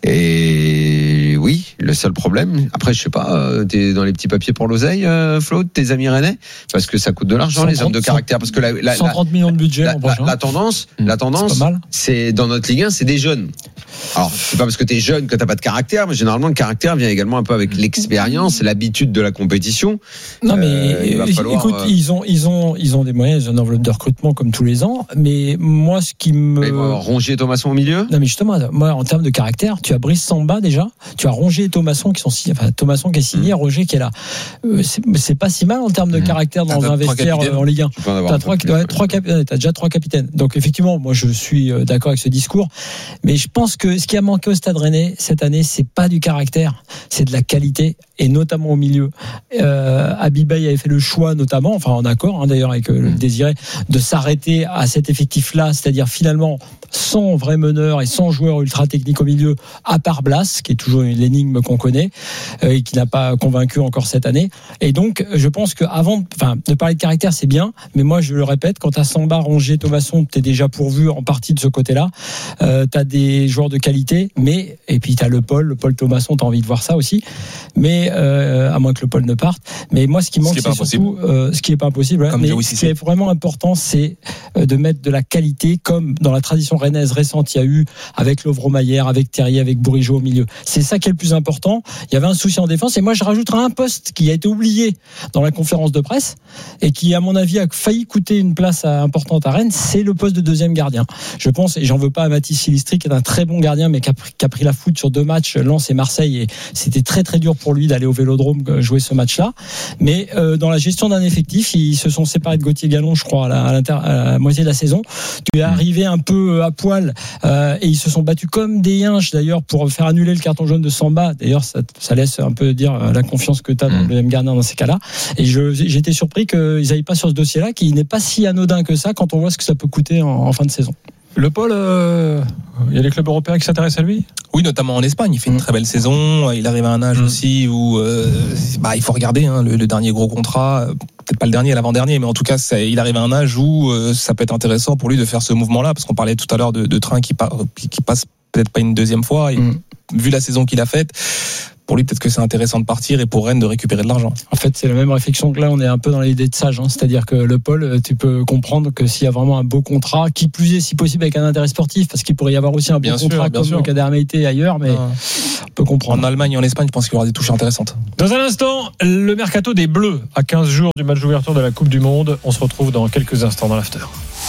Et oui, le seul problème, après je sais pas, t'es dans les petits papiers pour l'oseille, euh, Flo, tes amis rennais, parce que ça coûte de l'argent les hommes de caractère, parce que la, la, cent trente millions de budget la, la, la tendance, la tendance, c'est, c'est dans notre Ligue un, c'est des jeunes. Alors c'est pas parce que t'es jeune que t'as pas de caractère, mais généralement le caractère vient également un peu avec l'expérience, l'habitude de la compétition. Non mais euh, il va falloir, écoute, euh... ils ont ils ont ils ont des moyens, ils ont une enveloppe de recrutement comme tous les ans, mais moi ce qui me mais bon, Rongier et Thomasson au milieu. Non mais justement, moi en termes de caractère, tu as Brice Samba déjà, tu as Rongier et Thomasson qui sont signés, enfin Thomasson qui est signé, mmh. Rongier qui est là. Euh, c'est, c'est pas si mal en termes de caractère dans t'as un vestiaire en Ligue un. T'as trois, ouais, trois capitaines, t'as déjà trois capitaines. Donc effectivement, moi je suis d'accord avec ce discours, mais je pense que ce qui a manqué au Stade Rennais cette année, c'est pas du caractère, c'est de la qualité, et notamment au milieu. Euh, Abibaye avait fait le choix, notamment, enfin en accord hein, d'ailleurs avec euh, le Désiré, de s'arrêter à cet effectif-là, c'est-à-dire finalement sans vrai meneur et sans joueur ultra technique au milieu, à part Blas, qui est toujours une énigme qu'on connaît euh, et qui n'a pas convaincu encore cette année. Et donc, je pense que avant, enfin, de parler de caractère, c'est bien, mais moi, je le répète, quand t'as Samba, Rongier, Thomasson, t'es déjà pourvu en partie de ce côté-là. Euh, t'as des joueurs de qualité, mais et puis t'as le Paul, le Paul Thomasson, t'as envie de voir ça aussi. Mais euh, à moins que le Paul ne parte. Mais moi, ce qui manque, ce qui c'est surtout euh, ce qui est pas impossible. Ouais, mais ce qui est vraiment important, c'est de mettre de la qualité, comme dans la tradition rennaise récente, il y a eu avec Lovro-Maillère, avec Terrier, avec Bourigeaud au milieu. C'est ça qui est le plus important. Il y avait un souci en défense, et moi je rajouterai un poste qui a été oublié dans la conférence de presse et qui, à mon avis, a failli coûter une place importante à Rennes, c'est le poste de deuxième gardien. Je pense, et j'en veux pas à Mathis Silistri, qui est un très bon gardien, mais qui a, qui a pris la foudre sur deux matchs, Lens et Marseille, et c'était très très dur pour lui d'aller au Vélodrome jouer ce match-là. Mais euh, dans la gestion d'un effectif, ils se sont séparés de Gauthier Gallon, je crois, à la, à, l'inter, à la moitié de la saison. Tu es arrivé un peu à poil, euh, et ils se sont battus comme des yinches d'ailleurs pour faire annuler le carton jaune de Samba. D'ailleurs, ça, ça laisse un peu dire la confiance que tu as dans le deuxième gardien dans ces cas-là. Et je, j'étais surpris qu'ils n'aillent pas sur ce dossier-là, qui n'est pas si anodin que ça quand on voit ce que ça peut coûter en, en fin de saison. Le Paul, euh, il y a des clubs européens qui s'intéressent à lui ? Oui, notamment en Espagne. Il fait une très belle saison. Il arrive à un âge mmh. aussi où euh, bah, il faut regarder hein, le, le dernier gros contrat. Peut-être pas le dernier, l'avant-dernier, mais en tout cas, ça, il arrive à un âge où euh, ça peut être intéressant pour lui de faire ce mouvement-là, parce qu'on parlait tout à l'heure de, de train qui, par, qui passe peut-être pas une deuxième fois. Et, mmh. Vu la saison qu'il a faite, pour lui, peut-être que c'est intéressant de partir, et pour Rennes de récupérer de l'argent. En fait, c'est la même réflexion que là, on est un peu dans l'idée de Sage, hein. C'est-à-dire que le Paul, tu peux comprendre que s'il y a vraiment un beau contrat, qui plus est si possible avec un intérêt sportif, parce qu'il pourrait y avoir aussi un bien beau sûr, contrat comme sûr. le Kader Meïté ailleurs, mais ah. on peut comprendre. En Allemagne et en Espagne, je pense qu'il y aura des touches intéressantes. Dans un instant, le mercato des Bleus, à quinze jours du match d'ouverture de la Coupe du Monde. On se retrouve dans quelques instants dans l'after.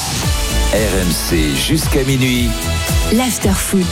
R M C jusqu'à minuit. L'after foot.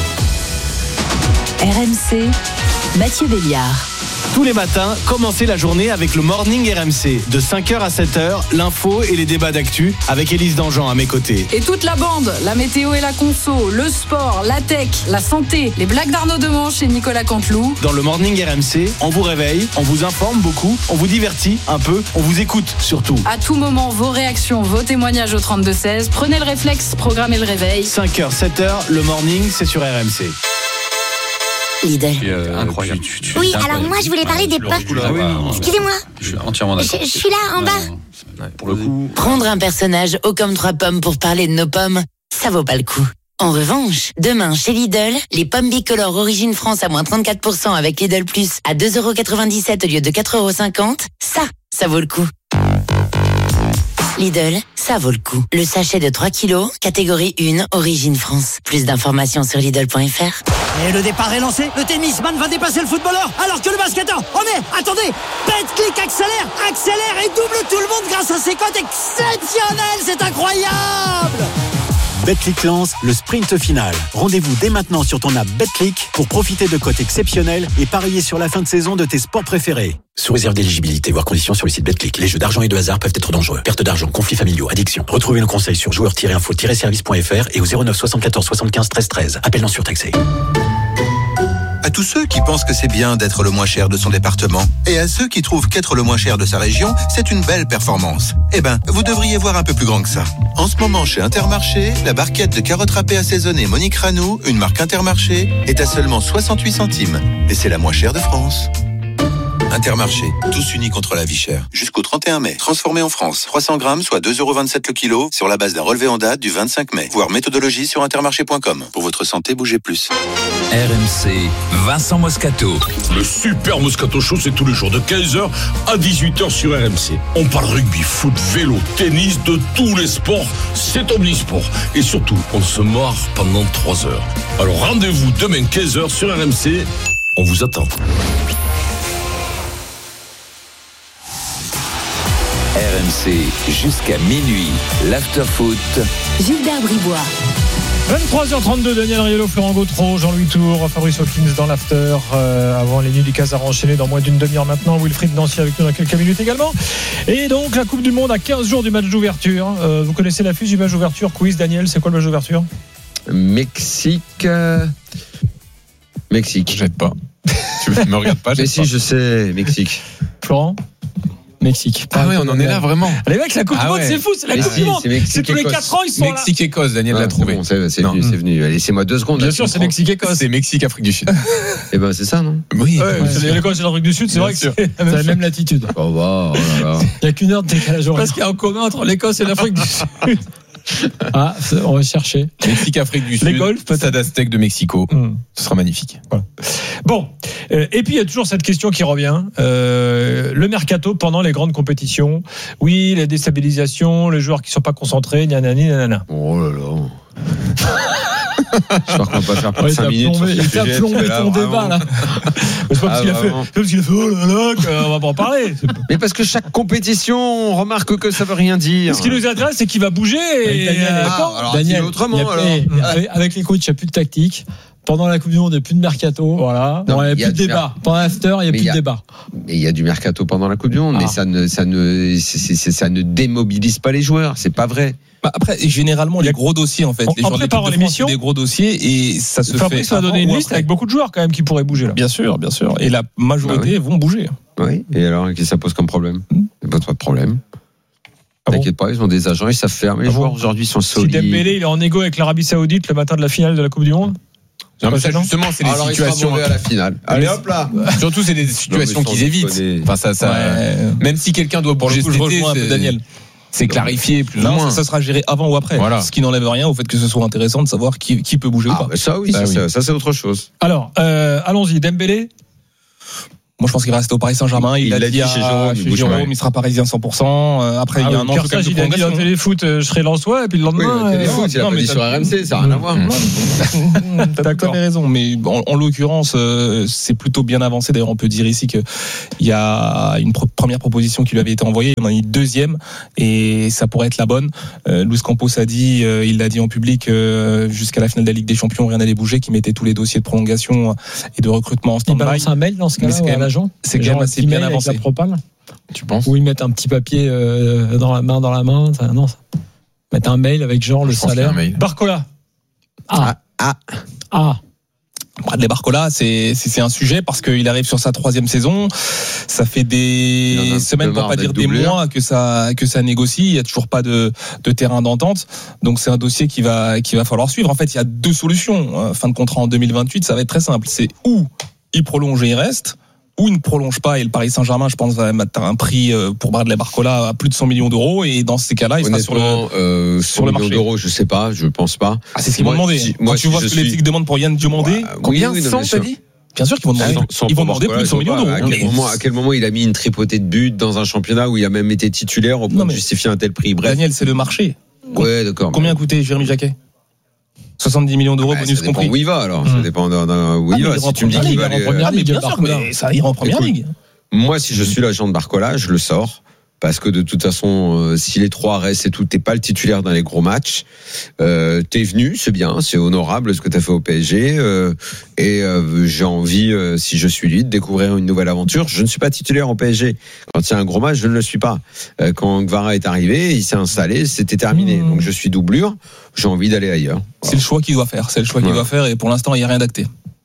R M C, Mathieu Béliard. Tous les matins, commencez la journée avec le Morning R M C. De cinq heures à sept heures, l'info et les débats d'actu avec Élise Dangean à mes côtés. Et toute la bande, la météo et la conso, le sport, la tech, la santé, les blagues d'Arnaud Demanche et Nicolas Canteloup. Dans le Morning R M C, on vous réveille, on vous informe beaucoup, on vous divertit un peu, on vous écoute surtout. À tout moment, vos réactions, vos témoignages au trente-deux seize. Prenez le réflexe, programmez le réveil. cinq heures, sept heures, le Morning, c'est sur R M C. Lidl. Euh, incroyable. Tu, tu, oui, alors moi je voulais parler des pommes. Excusez-moi. Je suis entièrement d'accord. Je, je suis là en bas. Ouais, pour le coup. Prendre un personnage haut comme trois pommes pour parler de nos pommes, ça vaut pas le coup. En revanche, demain chez Lidl, les pommes bicolores Origine France à moins trente-quatre pour cent avec Lidl Plus à deux euros quatre-vingt-dix-sept au lieu de quatre euros cinquante, ça, ça vaut le coup. Lidl, ça vaut le coup. Le sachet de trois kilos, catégorie un, Origine France. Plus d'informations sur Lidl point F R. Et le départ est lancé, le tennisman va dépasser le footballeur, alors que le basketteur, oh mais, attendez, Betclic accélère, accélère et double tout le monde grâce à ses cotes exceptionnelles, c'est incroyable! Betclic lance le sprint final. Rendez-vous dès maintenant sur ton app Betclic pour profiter de cotes exceptionnelles et parier sur la fin de saison de tes sports préférés. Sous réserve d'éligibilité, voire conditions sur le site Betclic. Les jeux d'argent et de hasard peuvent être dangereux. Perte d'argent, conflits familiaux, addiction. Retrouvez nos conseils sur joueurs tiret info tiret service point F R et au zéro neuf soixante-quatorze soixante-quinze treize treize. Appel non surtaxé. À tous ceux qui pensent que c'est bien d'être le moins cher de son département. Et à ceux qui trouvent qu'être le moins cher de sa région, c'est une belle performance. Eh ben, vous devriez voir un peu plus grand que ça. En ce moment, chez Intermarché, la barquette de carottes râpées assaisonnées Monique Ranou, une marque Intermarché, est à seulement soixante-huit centimes. Et c'est la moins chère de France. Intermarché, tous unis contre la vie chère. Jusqu'au trente et un mai. Transformé en France. trois cents grammes, soit deux euros vingt-sept le kilo, sur la base d'un relevé en date du vingt-cinq mai. Voir méthodologie sur intermarché point com. Pour votre santé, bougez plus. R M C, Vincent Moscato. Le super Moscato Show, c'est tous les jours de quinze heures à dix-huit heures sur R M C. On parle rugby, foot, vélo, tennis, de tous les sports. C'est omnisport. Et surtout, on se marre pendant trois heures. Alors rendez-vous demain quinze heures sur R M C. On vous attend. R M C jusqu'à minuit, l'after-foot. Gilbert Bribois. vingt-trois heures trente-deux, Daniel Riolo, Florent Gautreau, Jean-Louis Tour, Fabrice Hawkins dans l'after, euh, avant les nuits du Casar enchaînées dans moins d'une demi-heure maintenant. Wilfried Nancy avec nous dans quelques minutes également. Et donc la Coupe du Monde à quinze jours du match d'ouverture. Euh, vous connaissez l'affiche du match d'ouverture, quiz Daniel, c'est quoi le match d'ouverture? Mexique. Euh... Mexique. Je pas. Tu me regardes pas. Mais si, je sais, Mexique. Florent? Mexique. Ah oui, on en est là vraiment. Les mecs, la Coupe ah du Monde, ouais. c'est fou, c'est la Mais Coupe si, du Monde. C'est, c'est tous les quatre ans, ils sont Mexique, là. Écosse, Daniel ah, l'a trouvé. Bon, c'est, c'est venu, c'est venu. Laissez-moi deux secondes. Bien sûr, c'est Mexique, Écosse. C'est Mexique, Afrique du Sud. Eh ben, c'est ça, non? Oui. Ouais, ouais, c'est l'Écosse et l'Afrique du Sud, c'est Bien vrai sûr. que c'est la même, la même latitude. Oh, bah, oh là là. Il n'y a qu'une heure de décalage horaire. Parce qu'il y a en commun entre l'Écosse et l'Afrique du Sud. Ah, on va chercher. Mexique, Afrique du Sud. Les golfs, peut-être. Stade Aztèque de Mexico. Mmh. Ce sera magnifique. Voilà. Bon. Euh, et puis, il y a toujours cette question qui revient. Euh, le mercato pendant les grandes compétitions. Oui, la déstabilisation, les joueurs qui ne sont pas concentrés, nanani, nanana. Oh là là. J'espère qu'on va pas faire plus de Ouais, cinq minutes. plombé, sur ce il t'a sujet, plombé là, ton vraiment. débat, là. C'est pas parce Ah, qu'il a fait, vraiment. c'est parce qu'il a fait, oh là là, qu'on va pas en parler. C'est pas- Mais parce que chaque compétition, on remarque que ça veut rien dire. Ce qui nous intéresse, c'est qu'il va bouger. Et, Daniel, euh, Ah, quand alors, Daniel, dis-le autrement, il y a- alors. eh, avec, avec les coachs, il n'y a plus de tactique. Pendant la Coupe du Monde, il n'y a plus de mercato. Voilà. Bon, Non, il n'y a il y a plus de du débat. mer- Pendant l'after, il n'y a Mais plus il y de a- débat. Mais il y a du mercato pendant la Coupe du Monde, Ah. mais ça ne, ça ne, c'est, c'est, ça ne démobilise pas les joueurs. C'est pas vrai. Bah, après, généralement, les gros dossiers, en fait. En- Les en joueurs de l'équipe préparant de France, l'émission, c'est des gros dossiers et ça se Fabrice fait. va donner avant une ou liste après. avec beaucoup de joueurs quand même qui pourraient bouger là. Bien sûr, bien sûr. Et la majorité Bah vont bouger. Oui. Et alors, qu'est-ce que ça pose comme problème? Pas de problème. Ah bon T'inquiète pas, ils ont des agents, ils savent faire. Mais les Ah joueurs bon aujourd'hui sont Si solides. Dembélé il est en égo avec l'Arabie Saoudite le matin de la finale de la Coupe du Monde. Non, mais pas ça, gênant justement, c'est des Alors, il sera situations. mauvais à la finale. Allez, hop là. Surtout, c'est des situations Non, mais qu'ils sans évitent. déconner. Enfin, ça, ça. Ouais. Même si quelqu'un doit Pour le bouger coup, cet je été, rejoins un peu c'est- Daniel. c'est clarifié plus ou Non, moins. ça, ça sera géré avant ou après. Voilà. Ce qui n'enlève rien au fait que ce soit intéressant de savoir qui, qui peut bouger ou Ah, pas. bah ça, oui, Bah ça, oui. ça, ça, c'est autre chose. Alors, euh, allons-y. Dembélé. Moi, je pense qu'il va rester au Paris Saint-Germain. Il, Il a l'a dit, dit à- chez Jérôme, il chez bouge Jérôme, pas. il sera parisien cent pour cent. Euh, Après, il y a Ah un oui, an Pierre quand même Sage, de il a dit dans prolongation. Téléfoot, euh, je serai Lensois, et puis le Oui, lendemain. le téléfoot, il a non, pas mais dit t'as- sur R M C, ça n'a rien à voir. T'as tout à fait raison, mais en, en l'occurrence, euh, c'est plutôt bien avancé. D'ailleurs, on peut dire ici qu'il y a une pro- première proposition qui lui avait été envoyée, il y en a une deuxième, et ça pourrait être la bonne. Euh, Luis Campos a dit, euh, il l'a dit en public, euh, jusqu'à la finale de la Ligue des Champions, rien n'allait bouger, qu'il mettait tous les dossiers de prolongation et de recrutement en Il stand-by. balance un mail dans ce Mais cas-là c'est quand à même- l'agent. c'est quand Genre même un assez petit bien mail avec avancé. la propale. Tu penses? Ou ils mettent un petit papier euh, dans la main, dans la main. Ça, non, ça. Mettre un mail avec genre le Je pense qu'il y a salaire. un mail. Barcola. Ah, Ah, ah. Bradley Barcola, c'est c'est c'est un sujet parce qu'il arrive sur sa troisième saison. Ça fait Il en a un des petit semaines, peu pour marre pas dire d'être des doublure. mois, que ça que ça négocie. Il y a toujours pas de de terrain d'entente. Donc c'est un dossier qui va qui va falloir suivre. En fait, il y a deux solutions. Euh, Fin de contrat en deux mille vingt-huit, ça va être très simple. C'est ou il prolonge et il reste, ou il ne prolonge pas et le Paris Saint-Germain, je pense, va mettre un prix euh, pour Bradley Barcola à plus de cent millions d'euros. Et dans ces cas-là, il sera sur le honnêtement, euh, sur le cent millions marché. d'euros, je sais pas, je pense pas. Ah, c'est ce qu'ils Moi, vont demander. si- Quand moi, tu si vois je ce que les suis- Tics demandent pour Yann Diomandé, Ouais, combien oui, oui, non, cent, bien t'as sûr. dit Bien sûr qu'ils vont demander, Sans- sans ils vont pour demander Barcola, plus de cent je millions vois pas. d'euros. À quel, moment, à quel moment il a mis une tripotée de buts dans un championnat où il a même été titulaire au point Non, de mais- justifier un tel prix? Bref. Daniel, c'est le marché. Ouais, d'accord. Combien a coûté Jérémy Jacquet soixante-dix millions d'euros, Bah, bonus ça dépend compris. où il va alors. Ça Mmh. dépend d'un- d'un- où Ah, il mais va. il ira Si en tu me dis première qu'il va ligue, il aller. ira en première euh, ligue, bien sûr, mais ça ira en première Écoute, ligue. Moi, si je suis l'agent de Barcola, je le sors. Parce que de toute façon, euh, si les trois restent et tout, t'es pas le titulaire dans les gros matchs. Euh, t'es venu, c'est bien, c'est honorable ce que t'as fait au P S G. Euh, et euh, j'ai envie, euh, si je suis lui, de découvrir une nouvelle aventure. Je ne suis pas titulaire au P S G. Quand il y a un gros match, je ne le suis pas. Euh, quand Gvara est arrivé, il s'est installé, c'était terminé. Donc je suis doublure. J'ai envie d'aller ailleurs. C'est le choix qu'il doit faire. C'est le choix qu'il Ouais. doit faire et pour l'instant, il n'y a rien d'acté.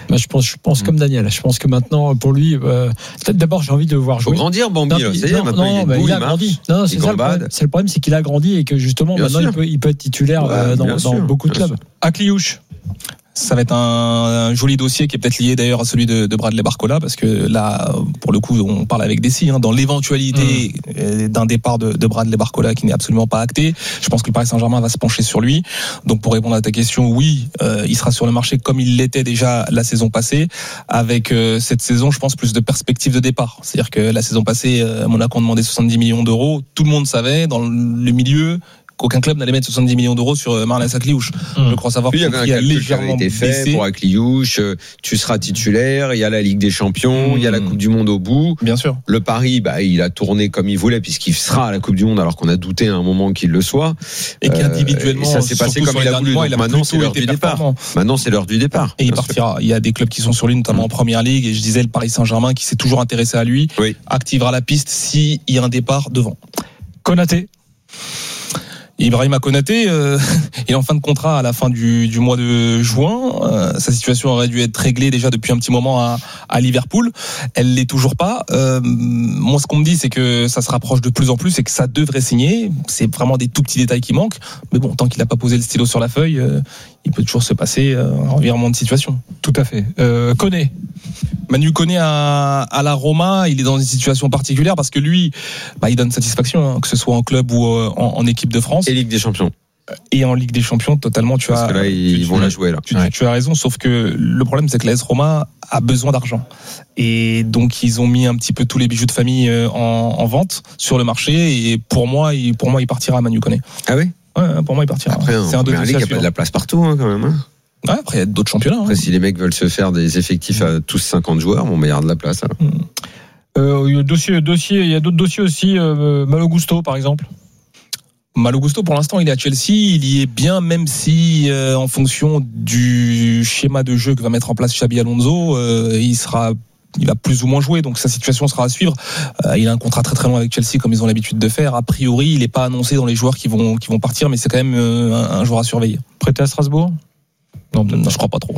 Bah, je pense, je pense comme Daniel. Je pense que maintenant, pour lui, euh, d'abord, j'ai envie de voir jouer. Faut grandir, Bambi. Non, Là, ça y est, non, maintenant, non, il, est bah, beau, il a il grandi. marche, Non, il c'est ça le problème. C'est le problème, c'est qu'il a grandi et que justement, bien maintenant, sûr. il peut, il peut être titulaire Ouais, euh, dans, bien dans sûr, beaucoup de bien clubs. sûr. Akliouche. Ça va être un, un joli dossier qui est peut-être lié d'ailleurs à celui de, de Bradley Barcola, parce que là, pour le coup, on parle avec Dessy, hein, dans l'éventualité mmh. d'un départ de, de Bradley Barcola qui n'est absolument pas acté. Je pense que le Paris Saint-Germain va se pencher sur lui. Donc pour répondre à ta question, oui, euh, il sera sur le marché comme il l'était déjà la saison passée, avec euh, cette saison, je pense, plus de perspectives de départ. C'est-à-dire que la saison passée, euh, Monaco demandait soixante-dix millions d'euros. Tout le monde savait dans le milieu qu'aucun club n'allait mettre soixante-dix millions d'euros sur Marlès Akliouche. Mmh. Je crois savoir qu'il y avait un calcul qui avait été fait baissé. Pour Akliouche. Tu seras titulaire. Il y a la Ligue des Champions. Mmh. Il y a la Coupe du Monde au bout. Bien sûr. Le Paris, bah, il a tourné comme il voulait puisqu'il sera à la Coupe du Monde alors qu'on a douté à un moment qu'il le soit. Et qu'individuellement, euh, et ça s'est passé comme il a voulu. Mois, Donc il a maintenant, c'est l'heure du départ. Maintenant, c'est l'heure du départ. Et il partira. Il y a des clubs qui sont sur lui, notamment mmh. en Première Ligue. Et je disais, le Paris Saint-Germain, qui s'est toujours intéressé à lui, oui. activera la piste s'il y a un départ devant. Konaté. Ibrahima Konaté, euh, il est en fin de contrat à la fin du, du mois de juin. Euh, sa situation aurait dû être réglée déjà depuis un petit moment à, à Liverpool. Elle l'est toujours pas. Euh, moi, ce qu'on me dit, c'est que ça se rapproche de plus en plus et que ça devrait signer. C'est vraiment des tout petits détails qui manquent. Mais bon, tant qu'il n'a pas posé le stylo sur la feuille, euh, il peut toujours se passer euh, un revirement de situation. Tout à fait. Euh, Koné. Manu Koné à, à la Roma, il est dans une situation particulière parce que lui, bah, il donne satisfaction, hein, que ce soit en club ou euh, en, en équipe de France. Et Ligue des Champions. Et en Ligue des Champions, totalement, tu parce as. Parce que là, ils tu, vont tu, la jouer, là. Tu, ouais. tu, tu as raison, sauf que le problème, c'est que l'A S Roma a besoin d'argent. Et donc, ils ont mis un petit peu tous les bijoux de famille en, en vente sur le marché. Et pour moi, il, pour moi, il partira à Manu Koné. Ah oui? Ouais, pour moi, il partira. Après, c'est en un Première Ligue, il n'y a pas de la place partout, hein, quand même. Hein. Ouais, après, il y a d'autres championnats. Après, hein. si les mecs veulent se faire des effectifs à tous cinquante joueurs, bon, mais il y a de la place, alors. Mmh. Euh, il y a dossier, dossier, il y a d'autres dossiers aussi, euh, Malo Gusto, par exemple. Malo Gusto, pour l'instant, il est à Chelsea. Il y est bien, même si, euh, en fonction du schéma de jeu que va mettre en place Xabi Alonso, euh, il sera, il va plus ou moins jouer. Donc, sa situation sera à suivre. Euh, il a un contrat très très long avec Chelsea, comme ils ont l'habitude de faire. A priori, il n'est pas annoncé dans les joueurs qui vont, qui vont partir, mais c'est quand même euh, un, un joueur à surveiller. Prêté à Strasbourg? Non, non, je crois pas trop.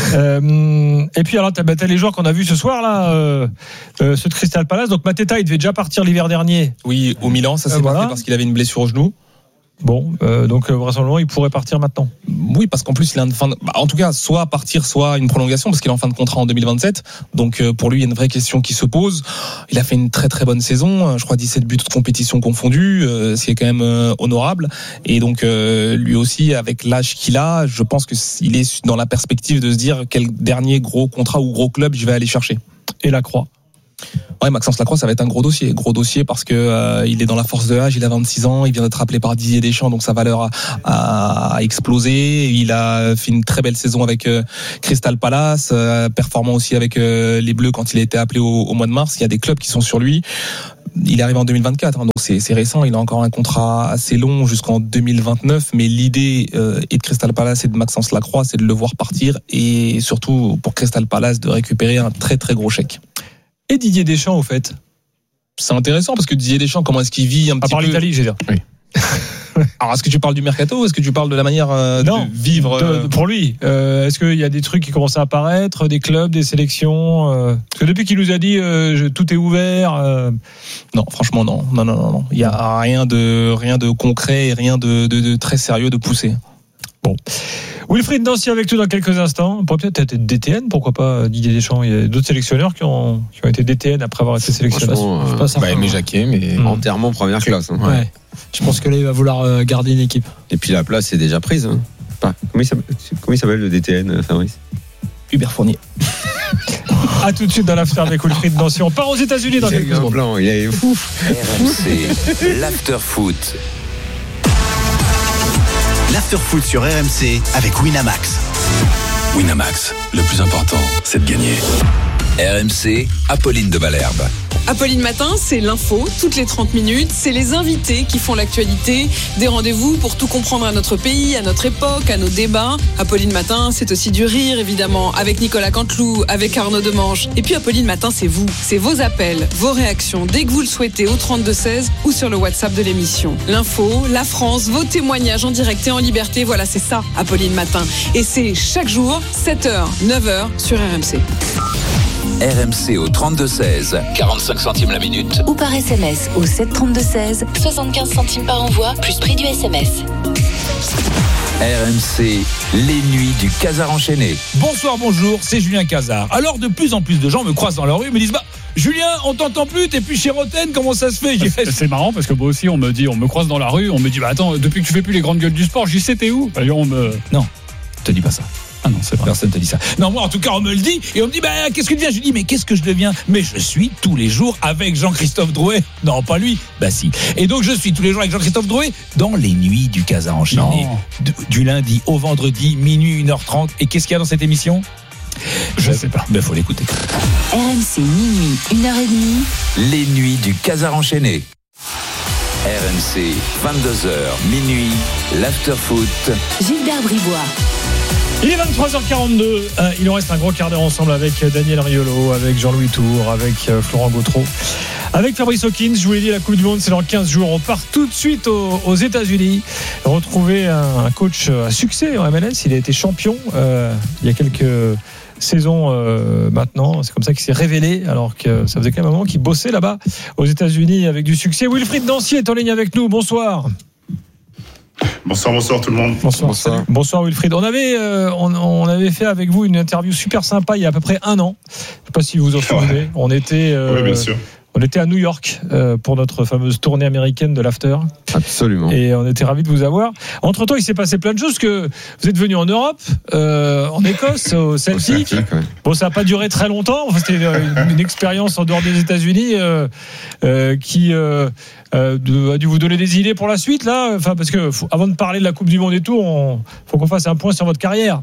Euh, et puis alors, t'as, bah, t'as les joueurs qu'on a vus ce soir là, euh, euh, ceux de Crystal Palace. Donc Mateta, il devait déjà partir l'hiver dernier. Oui, au Milan, ça s'est euh, voilà. passé parce qu'il avait une blessure au genou. Bon, euh, donc vraisemblablement, il pourrait partir maintenant. Oui, parce qu'en plus, il a une fin de... bah, en tout cas, soit partir, soit une prolongation, parce qu'il est en fin de contrat en deux mille vingt-sept. Donc, euh, pour lui, il y a une vraie question qui se pose. Il a fait une très très bonne saison, je crois dix-sept buts de compétition confondus, euh, ce qui est quand même euh, honorable. Et donc, euh, lui aussi, avec l'âge qu'il a, je pense qu'il est dans la perspective de se dire quel dernier gros contrat ou gros club je vais aller chercher. Et la Croix. Ouais, Maxence Lacroix, ça va être un gros dossier, gros dossier parce que euh, il est dans la force de l'âge, il a vingt-six ans, il vient d'être appelé par Didier Deschamps, donc sa valeur a, a, a explosé. Il a fait une très belle saison avec euh, Crystal Palace, euh, performant aussi avec euh, les Bleus quand il a été appelé au, au mois de mars. Il y a des clubs qui sont sur lui. Il est arrivé en deux mille vingt-quatre, hein, donc c'est, c'est récent. Il a encore un contrat assez long jusqu'en deux mille vingt-neuf, mais l'idée euh, est de Crystal Palace et de Maxence Lacroix, c'est de le voir partir et surtout pour Crystal Palace de récupérer un très très gros chèque. Et Didier Deschamps, au fait, c'est intéressant parce que Didier Deschamps, comment est-ce qu'il vit un petit peu. À part l'Italie, j'ai dire. Oui. Alors, est-ce que tu parles du mercato ou est-ce que tu parles de la manière euh, non, de vivre euh... de, de, pour lui, euh, est-ce qu'il y a des trucs qui commencent à apparaître, des clubs, des sélections euh, parce que depuis qu'il nous a dit euh, je, tout est ouvert. Euh... Non, franchement, non, non, non, non, non. Il y a rien de rien de concret et rien de, de, de très sérieux de poussé. Bon. Wilfried Nancy avec nous dans quelques instants. On pourrait peut-être être D T N, pourquoi pas Didier Deschamps. Il y a d'autres sélectionneurs qui ont, qui ont été D T N après avoir été sélectionnés. Je sais pas ça. Bah, Aimé Jacquet, mais mmh. enterrement première classe. Hein. Ouais. Je pense que là, il va vouloir garder une équipe. Et puis la place est déjà prise. Hein. Enfin, comment, il s'appelle, comment il s'appelle le D T N, Fabrice? Hubert Fournier. A tout de suite dans l'after avec Wilfried Nancy. On part aux États-Unis dans quelques secondes. Plan, il est fou. R M C, l'after foot. L'after-foot sur R M C avec Winamax. Winamax, le plus important, c'est de gagner. R M C, Apolline de Malherbe. Apolline Matin, c'est l'info, toutes les trente minutes. C'est les invités qui font l'actualité. Des rendez-vous pour tout comprendre à notre pays, à notre époque, à nos débats. Apolline Matin, c'est aussi du rire, évidemment, avec Nicolas Canteloup, avec Arnaud Demange. Et puis Apolline Matin, c'est vous. C'est vos appels, vos réactions, dès que vous le souhaitez, au trente-deux seize ou sur le WhatsApp de l'émission. L'info, la France, vos témoignages en direct et en liberté. Voilà, c'est ça, Apolline Matin. Et c'est chaque jour, sept heures, neuf heures, sur R M C. R M C au trente-deux seize, quarante-cinq centimes la minute. Ou par S M S au sept trente-deux seize, soixante-quinze centimes par envoi, plus prix du S M S. R M C, les nuits du Casar enchaîné. Bonsoir, bonjour, c'est Julien Casar. Alors de plus en plus de gens me croisent dans la rue et me disent bah Julien, on t'entend plus, t'es plus chez Roten, comment ça se fait? C'est, c'est marrant parce que moi aussi on me dit, on me croise dans la rue, on me dit bah attends, depuis que tu fais plus les grandes gueules du sport, j'y sais t'es où? Bah, on me... Non, te dis pas ça. Ah non, c'est vrai. Personne te dit ça. Non, moi en tout cas on me le dit et on me dit bah qu'est-ce que tu deviens? Je dis mais qu'est-ce que je deviens? Mais je suis tous les jours avec Jean-Christophe Drouet. Non, pas lui. Bah si. Et donc je suis tous les jours avec Jean-Christophe Drouet dans les nuits du Casar enchaîné. Du, du lundi au vendredi, minuit, une heure trente. Et qu'est-ce qu'il y a dans cette émission? Je sais pas. Ben faut l'écouter. R M C minuit, une heure trente. Les nuits du Casar enchaîné. R M C, vingt-deux heures, minuit, l'after-foot. Gilbert Bribois. Il est vingt-trois heures quarante-deux, euh, il nous reste un gros quart d'heure ensemble avec Daniel Riolo, avec Jean-Louis Tour, avec euh, Florent Gautreau, avec Fabrice Hawkins. Je vous l'ai dit, la Coupe du Monde c'est dans quinze jours, on part tout de suite aux, aux États-Unis retrouver un, un coach à succès en M L S. Il a été champion euh, il y a quelques saisons euh, maintenant, c'est comme ça qu'il s'est révélé alors que ça faisait quand même un moment qu'il bossait là-bas aux États-Unis avec du succès. Wilfried Nancy est en ligne avec nous, bonsoir. Bonsoir, bonsoir tout le monde. Bonsoir, bonsoir. Bonsoir Wilfried. On avait, euh, on, on avait fait avec vous une interview super sympa il y a à peu près un an. Je ne sais pas si vous vous en souvenez. Ouais. On était, euh, oui, bien sûr. On était à New York euh, pour notre fameuse tournée américaine de l'After. Absolument. Et on était ravis de vous avoir. Entre-temps, il s'est passé plein de choses, que vous êtes venu en Europe, euh, en Écosse, au Celtic. Ouais. Bon, ça n'a pas duré très longtemps. Enfin, c'était une, une expérience en dehors des États-Unis euh, euh, qui euh, euh, de, a dû vous donner des idées pour la suite, là. Enfin, parce que faut, avant de parler de la Coupe du Monde et tout, il faut qu'on fasse un point sur votre carrière.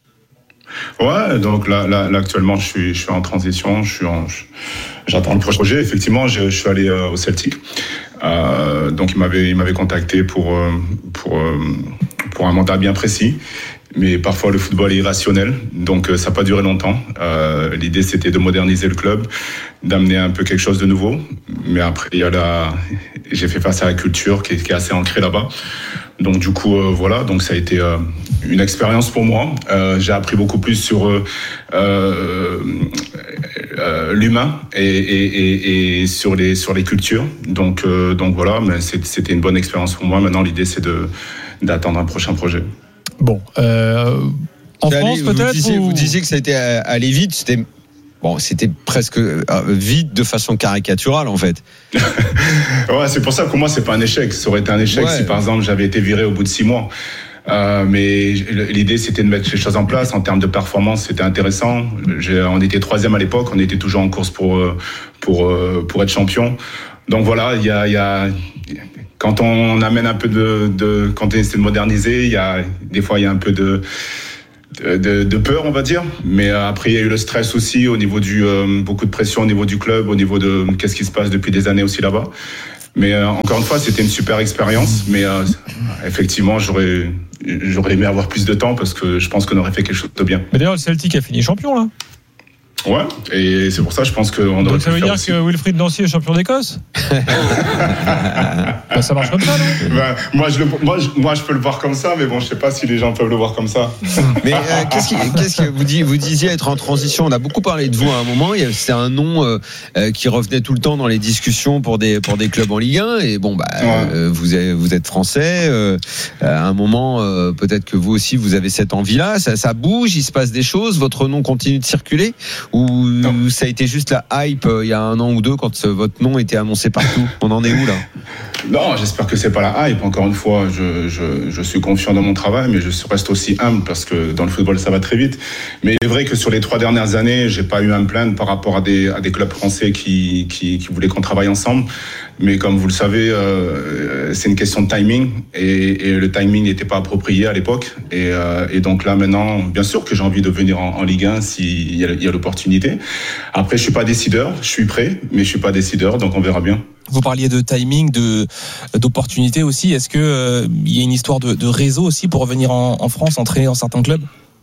Ouais, donc là, là, là actuellement, je suis, je suis en transition, je suis en, je, j'attends le prochain projet. Effectivement, je, je suis allé euh, au Celtic. Euh, donc il m'avait, il m'avait contacté pour, euh, pour, euh, pour un mandat bien précis. Mais parfois le football est irrationnel, donc euh, ça n'a pas duré longtemps. Euh, l'idée c'était de moderniser le club, d'amener un peu quelque chose de nouveau. Mais après, il y a la, j'ai fait face à la culture qui est, qui est assez ancrée là-bas. Donc du coup, euh, voilà, donc ça a été euh, une expérience pour moi. Euh, j'ai appris beaucoup plus sur euh, euh, euh, l'humain et, et, et, et sur les sur les cultures. Donc euh, donc voilà, mais c'était une bonne expérience pour moi. Maintenant, l'idée c'est de d'attendre un prochain projet. Bon, euh, en allé, France peut-être. Vous disiez, ou... vous disiez que ça a été allé vite. C'était bon, c'était presque vite de façon caricaturale en fait. Ouais, c'est pour ça que pour moi c'est pas un échec. Ça aurait été un échec ouais. si par exemple j'avais été viré au bout de six mois. Euh, mais l'idée c'était de mettre les choses en place. En termes de performance, c'était intéressant. J'ai, on était troisième à l'époque, on était toujours en course pour pour pour être champion. Donc voilà, il y a il y a quand on amène un peu de, de quand on essaie de moderniser, il y a des fois il y a un peu de De, de, de peur, on va dire, mais après il y a eu le stress aussi au niveau du euh, beaucoup de pression au niveau du club, au niveau de qu'est-ce qui se passe depuis des années aussi là-bas. Mais euh, encore une fois, c'était une super expérience, mais euh, effectivement, j'aurais j'aurais aimé avoir plus de temps parce que je pense qu'on aurait fait quelque chose de bien. Mais d'ailleurs, le Celtic a fini champion là. Ouais, et c'est pour ça, je pense qu'on aurait. Donc ça veut dire aussi. que Wilfried Nancy est champion d'Écosse. Ben, ça marche comme ça, non ben, moi, je le, moi, je, moi, je peux le voir comme ça, mais bon, je sais pas si les gens peuvent le voir comme ça. Mais euh, qu'est-ce, qui, qu'est-ce que vous, dit, vous disiez être en transition? On a beaucoup parlé de vous à un moment. C'est un nom euh, qui revenait tout le temps dans les discussions pour des pour des clubs en Ligue un. Et bon, bah, ouais. euh, vous êtes, vous êtes français. Euh, à un moment, euh, peut-être que vous aussi, vous avez cette envie-là. Ça, ça bouge, il se passe des choses. Votre nom continue de circuler. Ou ça a été juste la hype euh, il y a un an ou deux quand euh, votre nom était annoncé partout? On en est où là? Non, j'espère que c'est pas la hype. Encore une fois, je, je, je suis confiant dans mon travail, mais je reste aussi humble parce que dans le football, ça va très vite. Mais il est vrai que sur les trois dernières années, j'ai pas eu à me plaindre par rapport à des, à des clubs français qui, qui, qui voulaient qu'on travaille ensemble. Mais comme vous le savez, euh, c'est une question de timing et, et le timing n'était pas approprié à l'époque. Et, euh, et donc là, maintenant, bien sûr que j'ai envie de venir en, en Ligue un s'il y a, il y a l'opportunité. Après, je suis pas décideur, je suis prêt, mais je suis pas décideur, donc on verra bien. Vous parliez de timing, de d'opportunité aussi. Est-ce que euh, il y a une histoire de, de réseau aussi pour revenir en, en France, entraîner dans certains clubs?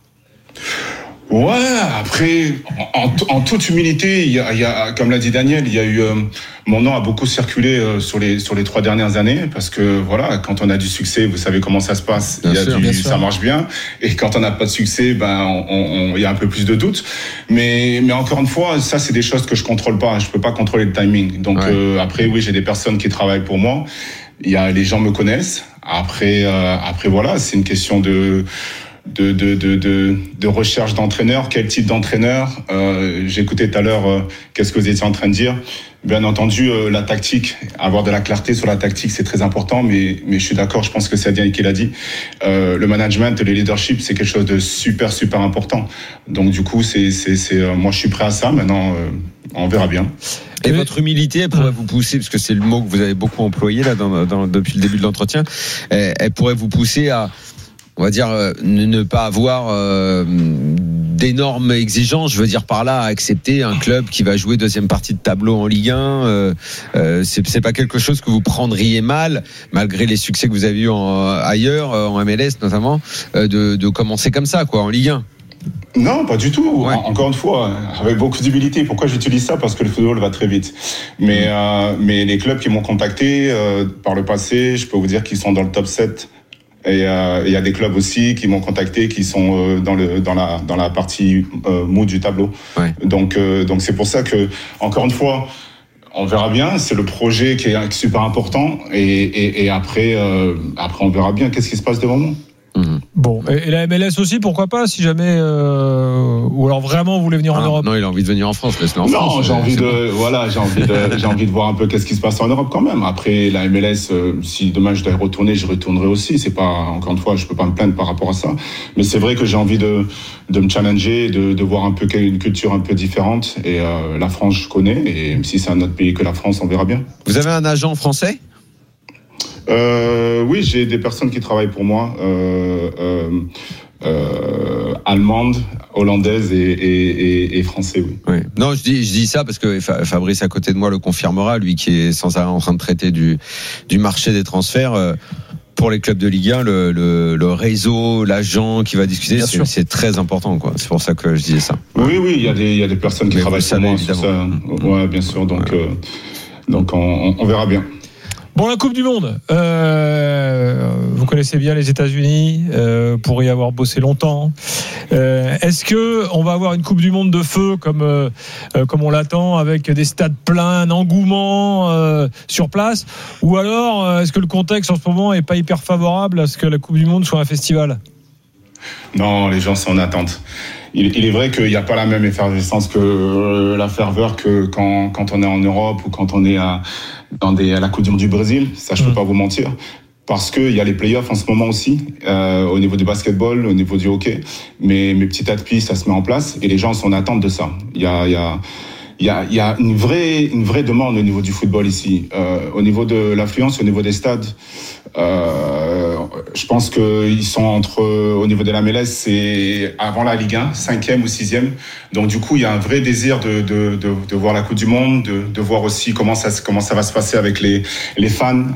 Ouais, après, en, en toute humilité, il y a, il y a, comme l'a dit Daniel, il y a eu euh, mon nom a beaucoup circulé euh, sur les sur les trois dernières années parce que voilà, quand on a du succès, vous savez comment ça se passe, il y a sûr, du, ça marche bien, et quand on n'a pas de succès, ben on, on, il y a un peu plus de doutes. Mais mais encore une fois, ça c'est des choses que je contrôle pas, je peux pas contrôler le timing. Donc ouais. euh, après, oui, j'ai des personnes qui travaillent pour moi. Il y a les gens me connaissent. Après euh, après voilà, c'est une question de De, de, de, de, de recherche d'entraîneur, quel type d'entraîneur. Euh, j'écoutais tout à l'heure euh, qu'est-ce que vous étiez en train de dire. Bien entendu, euh, la tactique, avoir de la clarté sur la tactique, c'est très important, mais, mais je suis d'accord, je pense que c'est Adrien qui l'a dit. Euh, le management, le leadership, c'est quelque chose de super, super important. Donc du coup, c'est, c'est, c'est, euh, moi je suis prêt à ça, maintenant euh, on verra bien. Et votre humilité, elle pourrait vous pousser, parce que c'est le mot que vous avez beaucoup employé là dans, dans, depuis le début de l'entretien, elle, elle pourrait vous pousser à, on va dire, euh, ne, ne pas avoir euh, d'énormes exigences. Je veux dire par là, accepter un club qui va jouer deuxième partie de tableau en Ligue un. Euh, euh, c'est, c'est pas quelque chose que vous prendriez mal, malgré les succès que vous avez eu en, ailleurs, en M L S notamment, euh, de, de commencer comme ça, quoi, en Ligue un. Non, pas du tout. Ouais. Encore une fois, avec beaucoup d'humilité. Pourquoi j'utilise ça? Parce que le football va très vite. Mais, euh, mais les clubs qui m'ont contacté euh, par le passé, je peux vous dire qu'ils sont dans le top sept. Et il euh, y a des clubs aussi qui m'ont contacté, qui sont euh, dans le dans la dans la partie euh, mou du tableau. Ouais. Donc euh, donc c'est pour ça que, encore une fois, on verra bien. C'est le projet qui est super important. Et et, et après euh, après on verra bien qu'est-ce qui se passe devant nous. Mmh. Bon, et, et la M L S aussi, pourquoi pas, si jamais, euh, ou alors vraiment vous voulez venir ah, en Europe? Non, il a envie de venir en France, laisse-le en non, France. Non, j'ai envie de, voilà, j'ai envie de, j'ai envie de voir un peu qu'est-ce qui se passe en Europe quand même. Après, la M L S, euh, si demain je dois y retourner, je retournerai aussi. C'est pas, encore une fois, je peux pas me plaindre par rapport à ça. Mais c'est vrai que j'ai envie de, de me challenger, de, de voir un peu une culture un peu différente. Et euh, la France, je connais. Et si c'est un autre pays que la France, on verra bien. Vous avez un agent français? Euh, oui, j'ai des personnes qui travaillent pour moi, euh, euh, euh, allemandes, hollandaises et, et, et, et français, oui. oui. Non, je dis, je dis ça parce que Fabrice à côté de moi le confirmera, lui qui est sans arrêt en train de traiter du, du marché des transferts. Euh, pour les clubs de Ligue un, le, le, le réseau, l'agent qui va discuter, c'est, c'est très important, quoi. C'est pour ça que je disais ça. Oui, oui, il y a des, il y a des personnes qui Mais travaillent pour moi sur ça. Ouais, bien sûr. Donc, ouais. euh, donc on, on verra bien. Bon, la Coupe du Monde, euh, vous connaissez bien les États-Unis, euh, pour y avoir bossé longtemps. Euh, est-ce que on va avoir une Coupe du Monde de feu comme euh, comme on l'attend, avec des stades pleins, un engouement euh, sur place, ou alors euh, est-ce que le contexte en ce moment est pas hyper favorable à ce que la Coupe du Monde soit un festival? Non, les gens sont en attente. Il, il est vrai qu'il n'y a pas la même effervescence que euh, la ferveur que quand, quand on est en Europe ou quand on est à, dans des, à la Coupe du Monde du Brésil. Ça, je ne peux mmh. pas vous mentir. Parce qu'il y a les playoffs en ce moment aussi, euh, au niveau du basketball, au niveau du hockey. Mais, mais petit à petit, ça se met en place et les gens sont en attente de ça. Il y a... Il y a Il y a, il y a une vraie, une vraie demande au niveau du football ici. Euh, au niveau de l'affluence, au niveau des stades, euh, je pense qu'ils sont entre, au niveau de la M L S, c'est avant la Ligue un, cinquième ou sixième. Donc du coup, il y a un vrai désir de, de, de, de voir la Coupe du Monde, de, de voir aussi comment ça, comment ça va se passer avec les, les fans.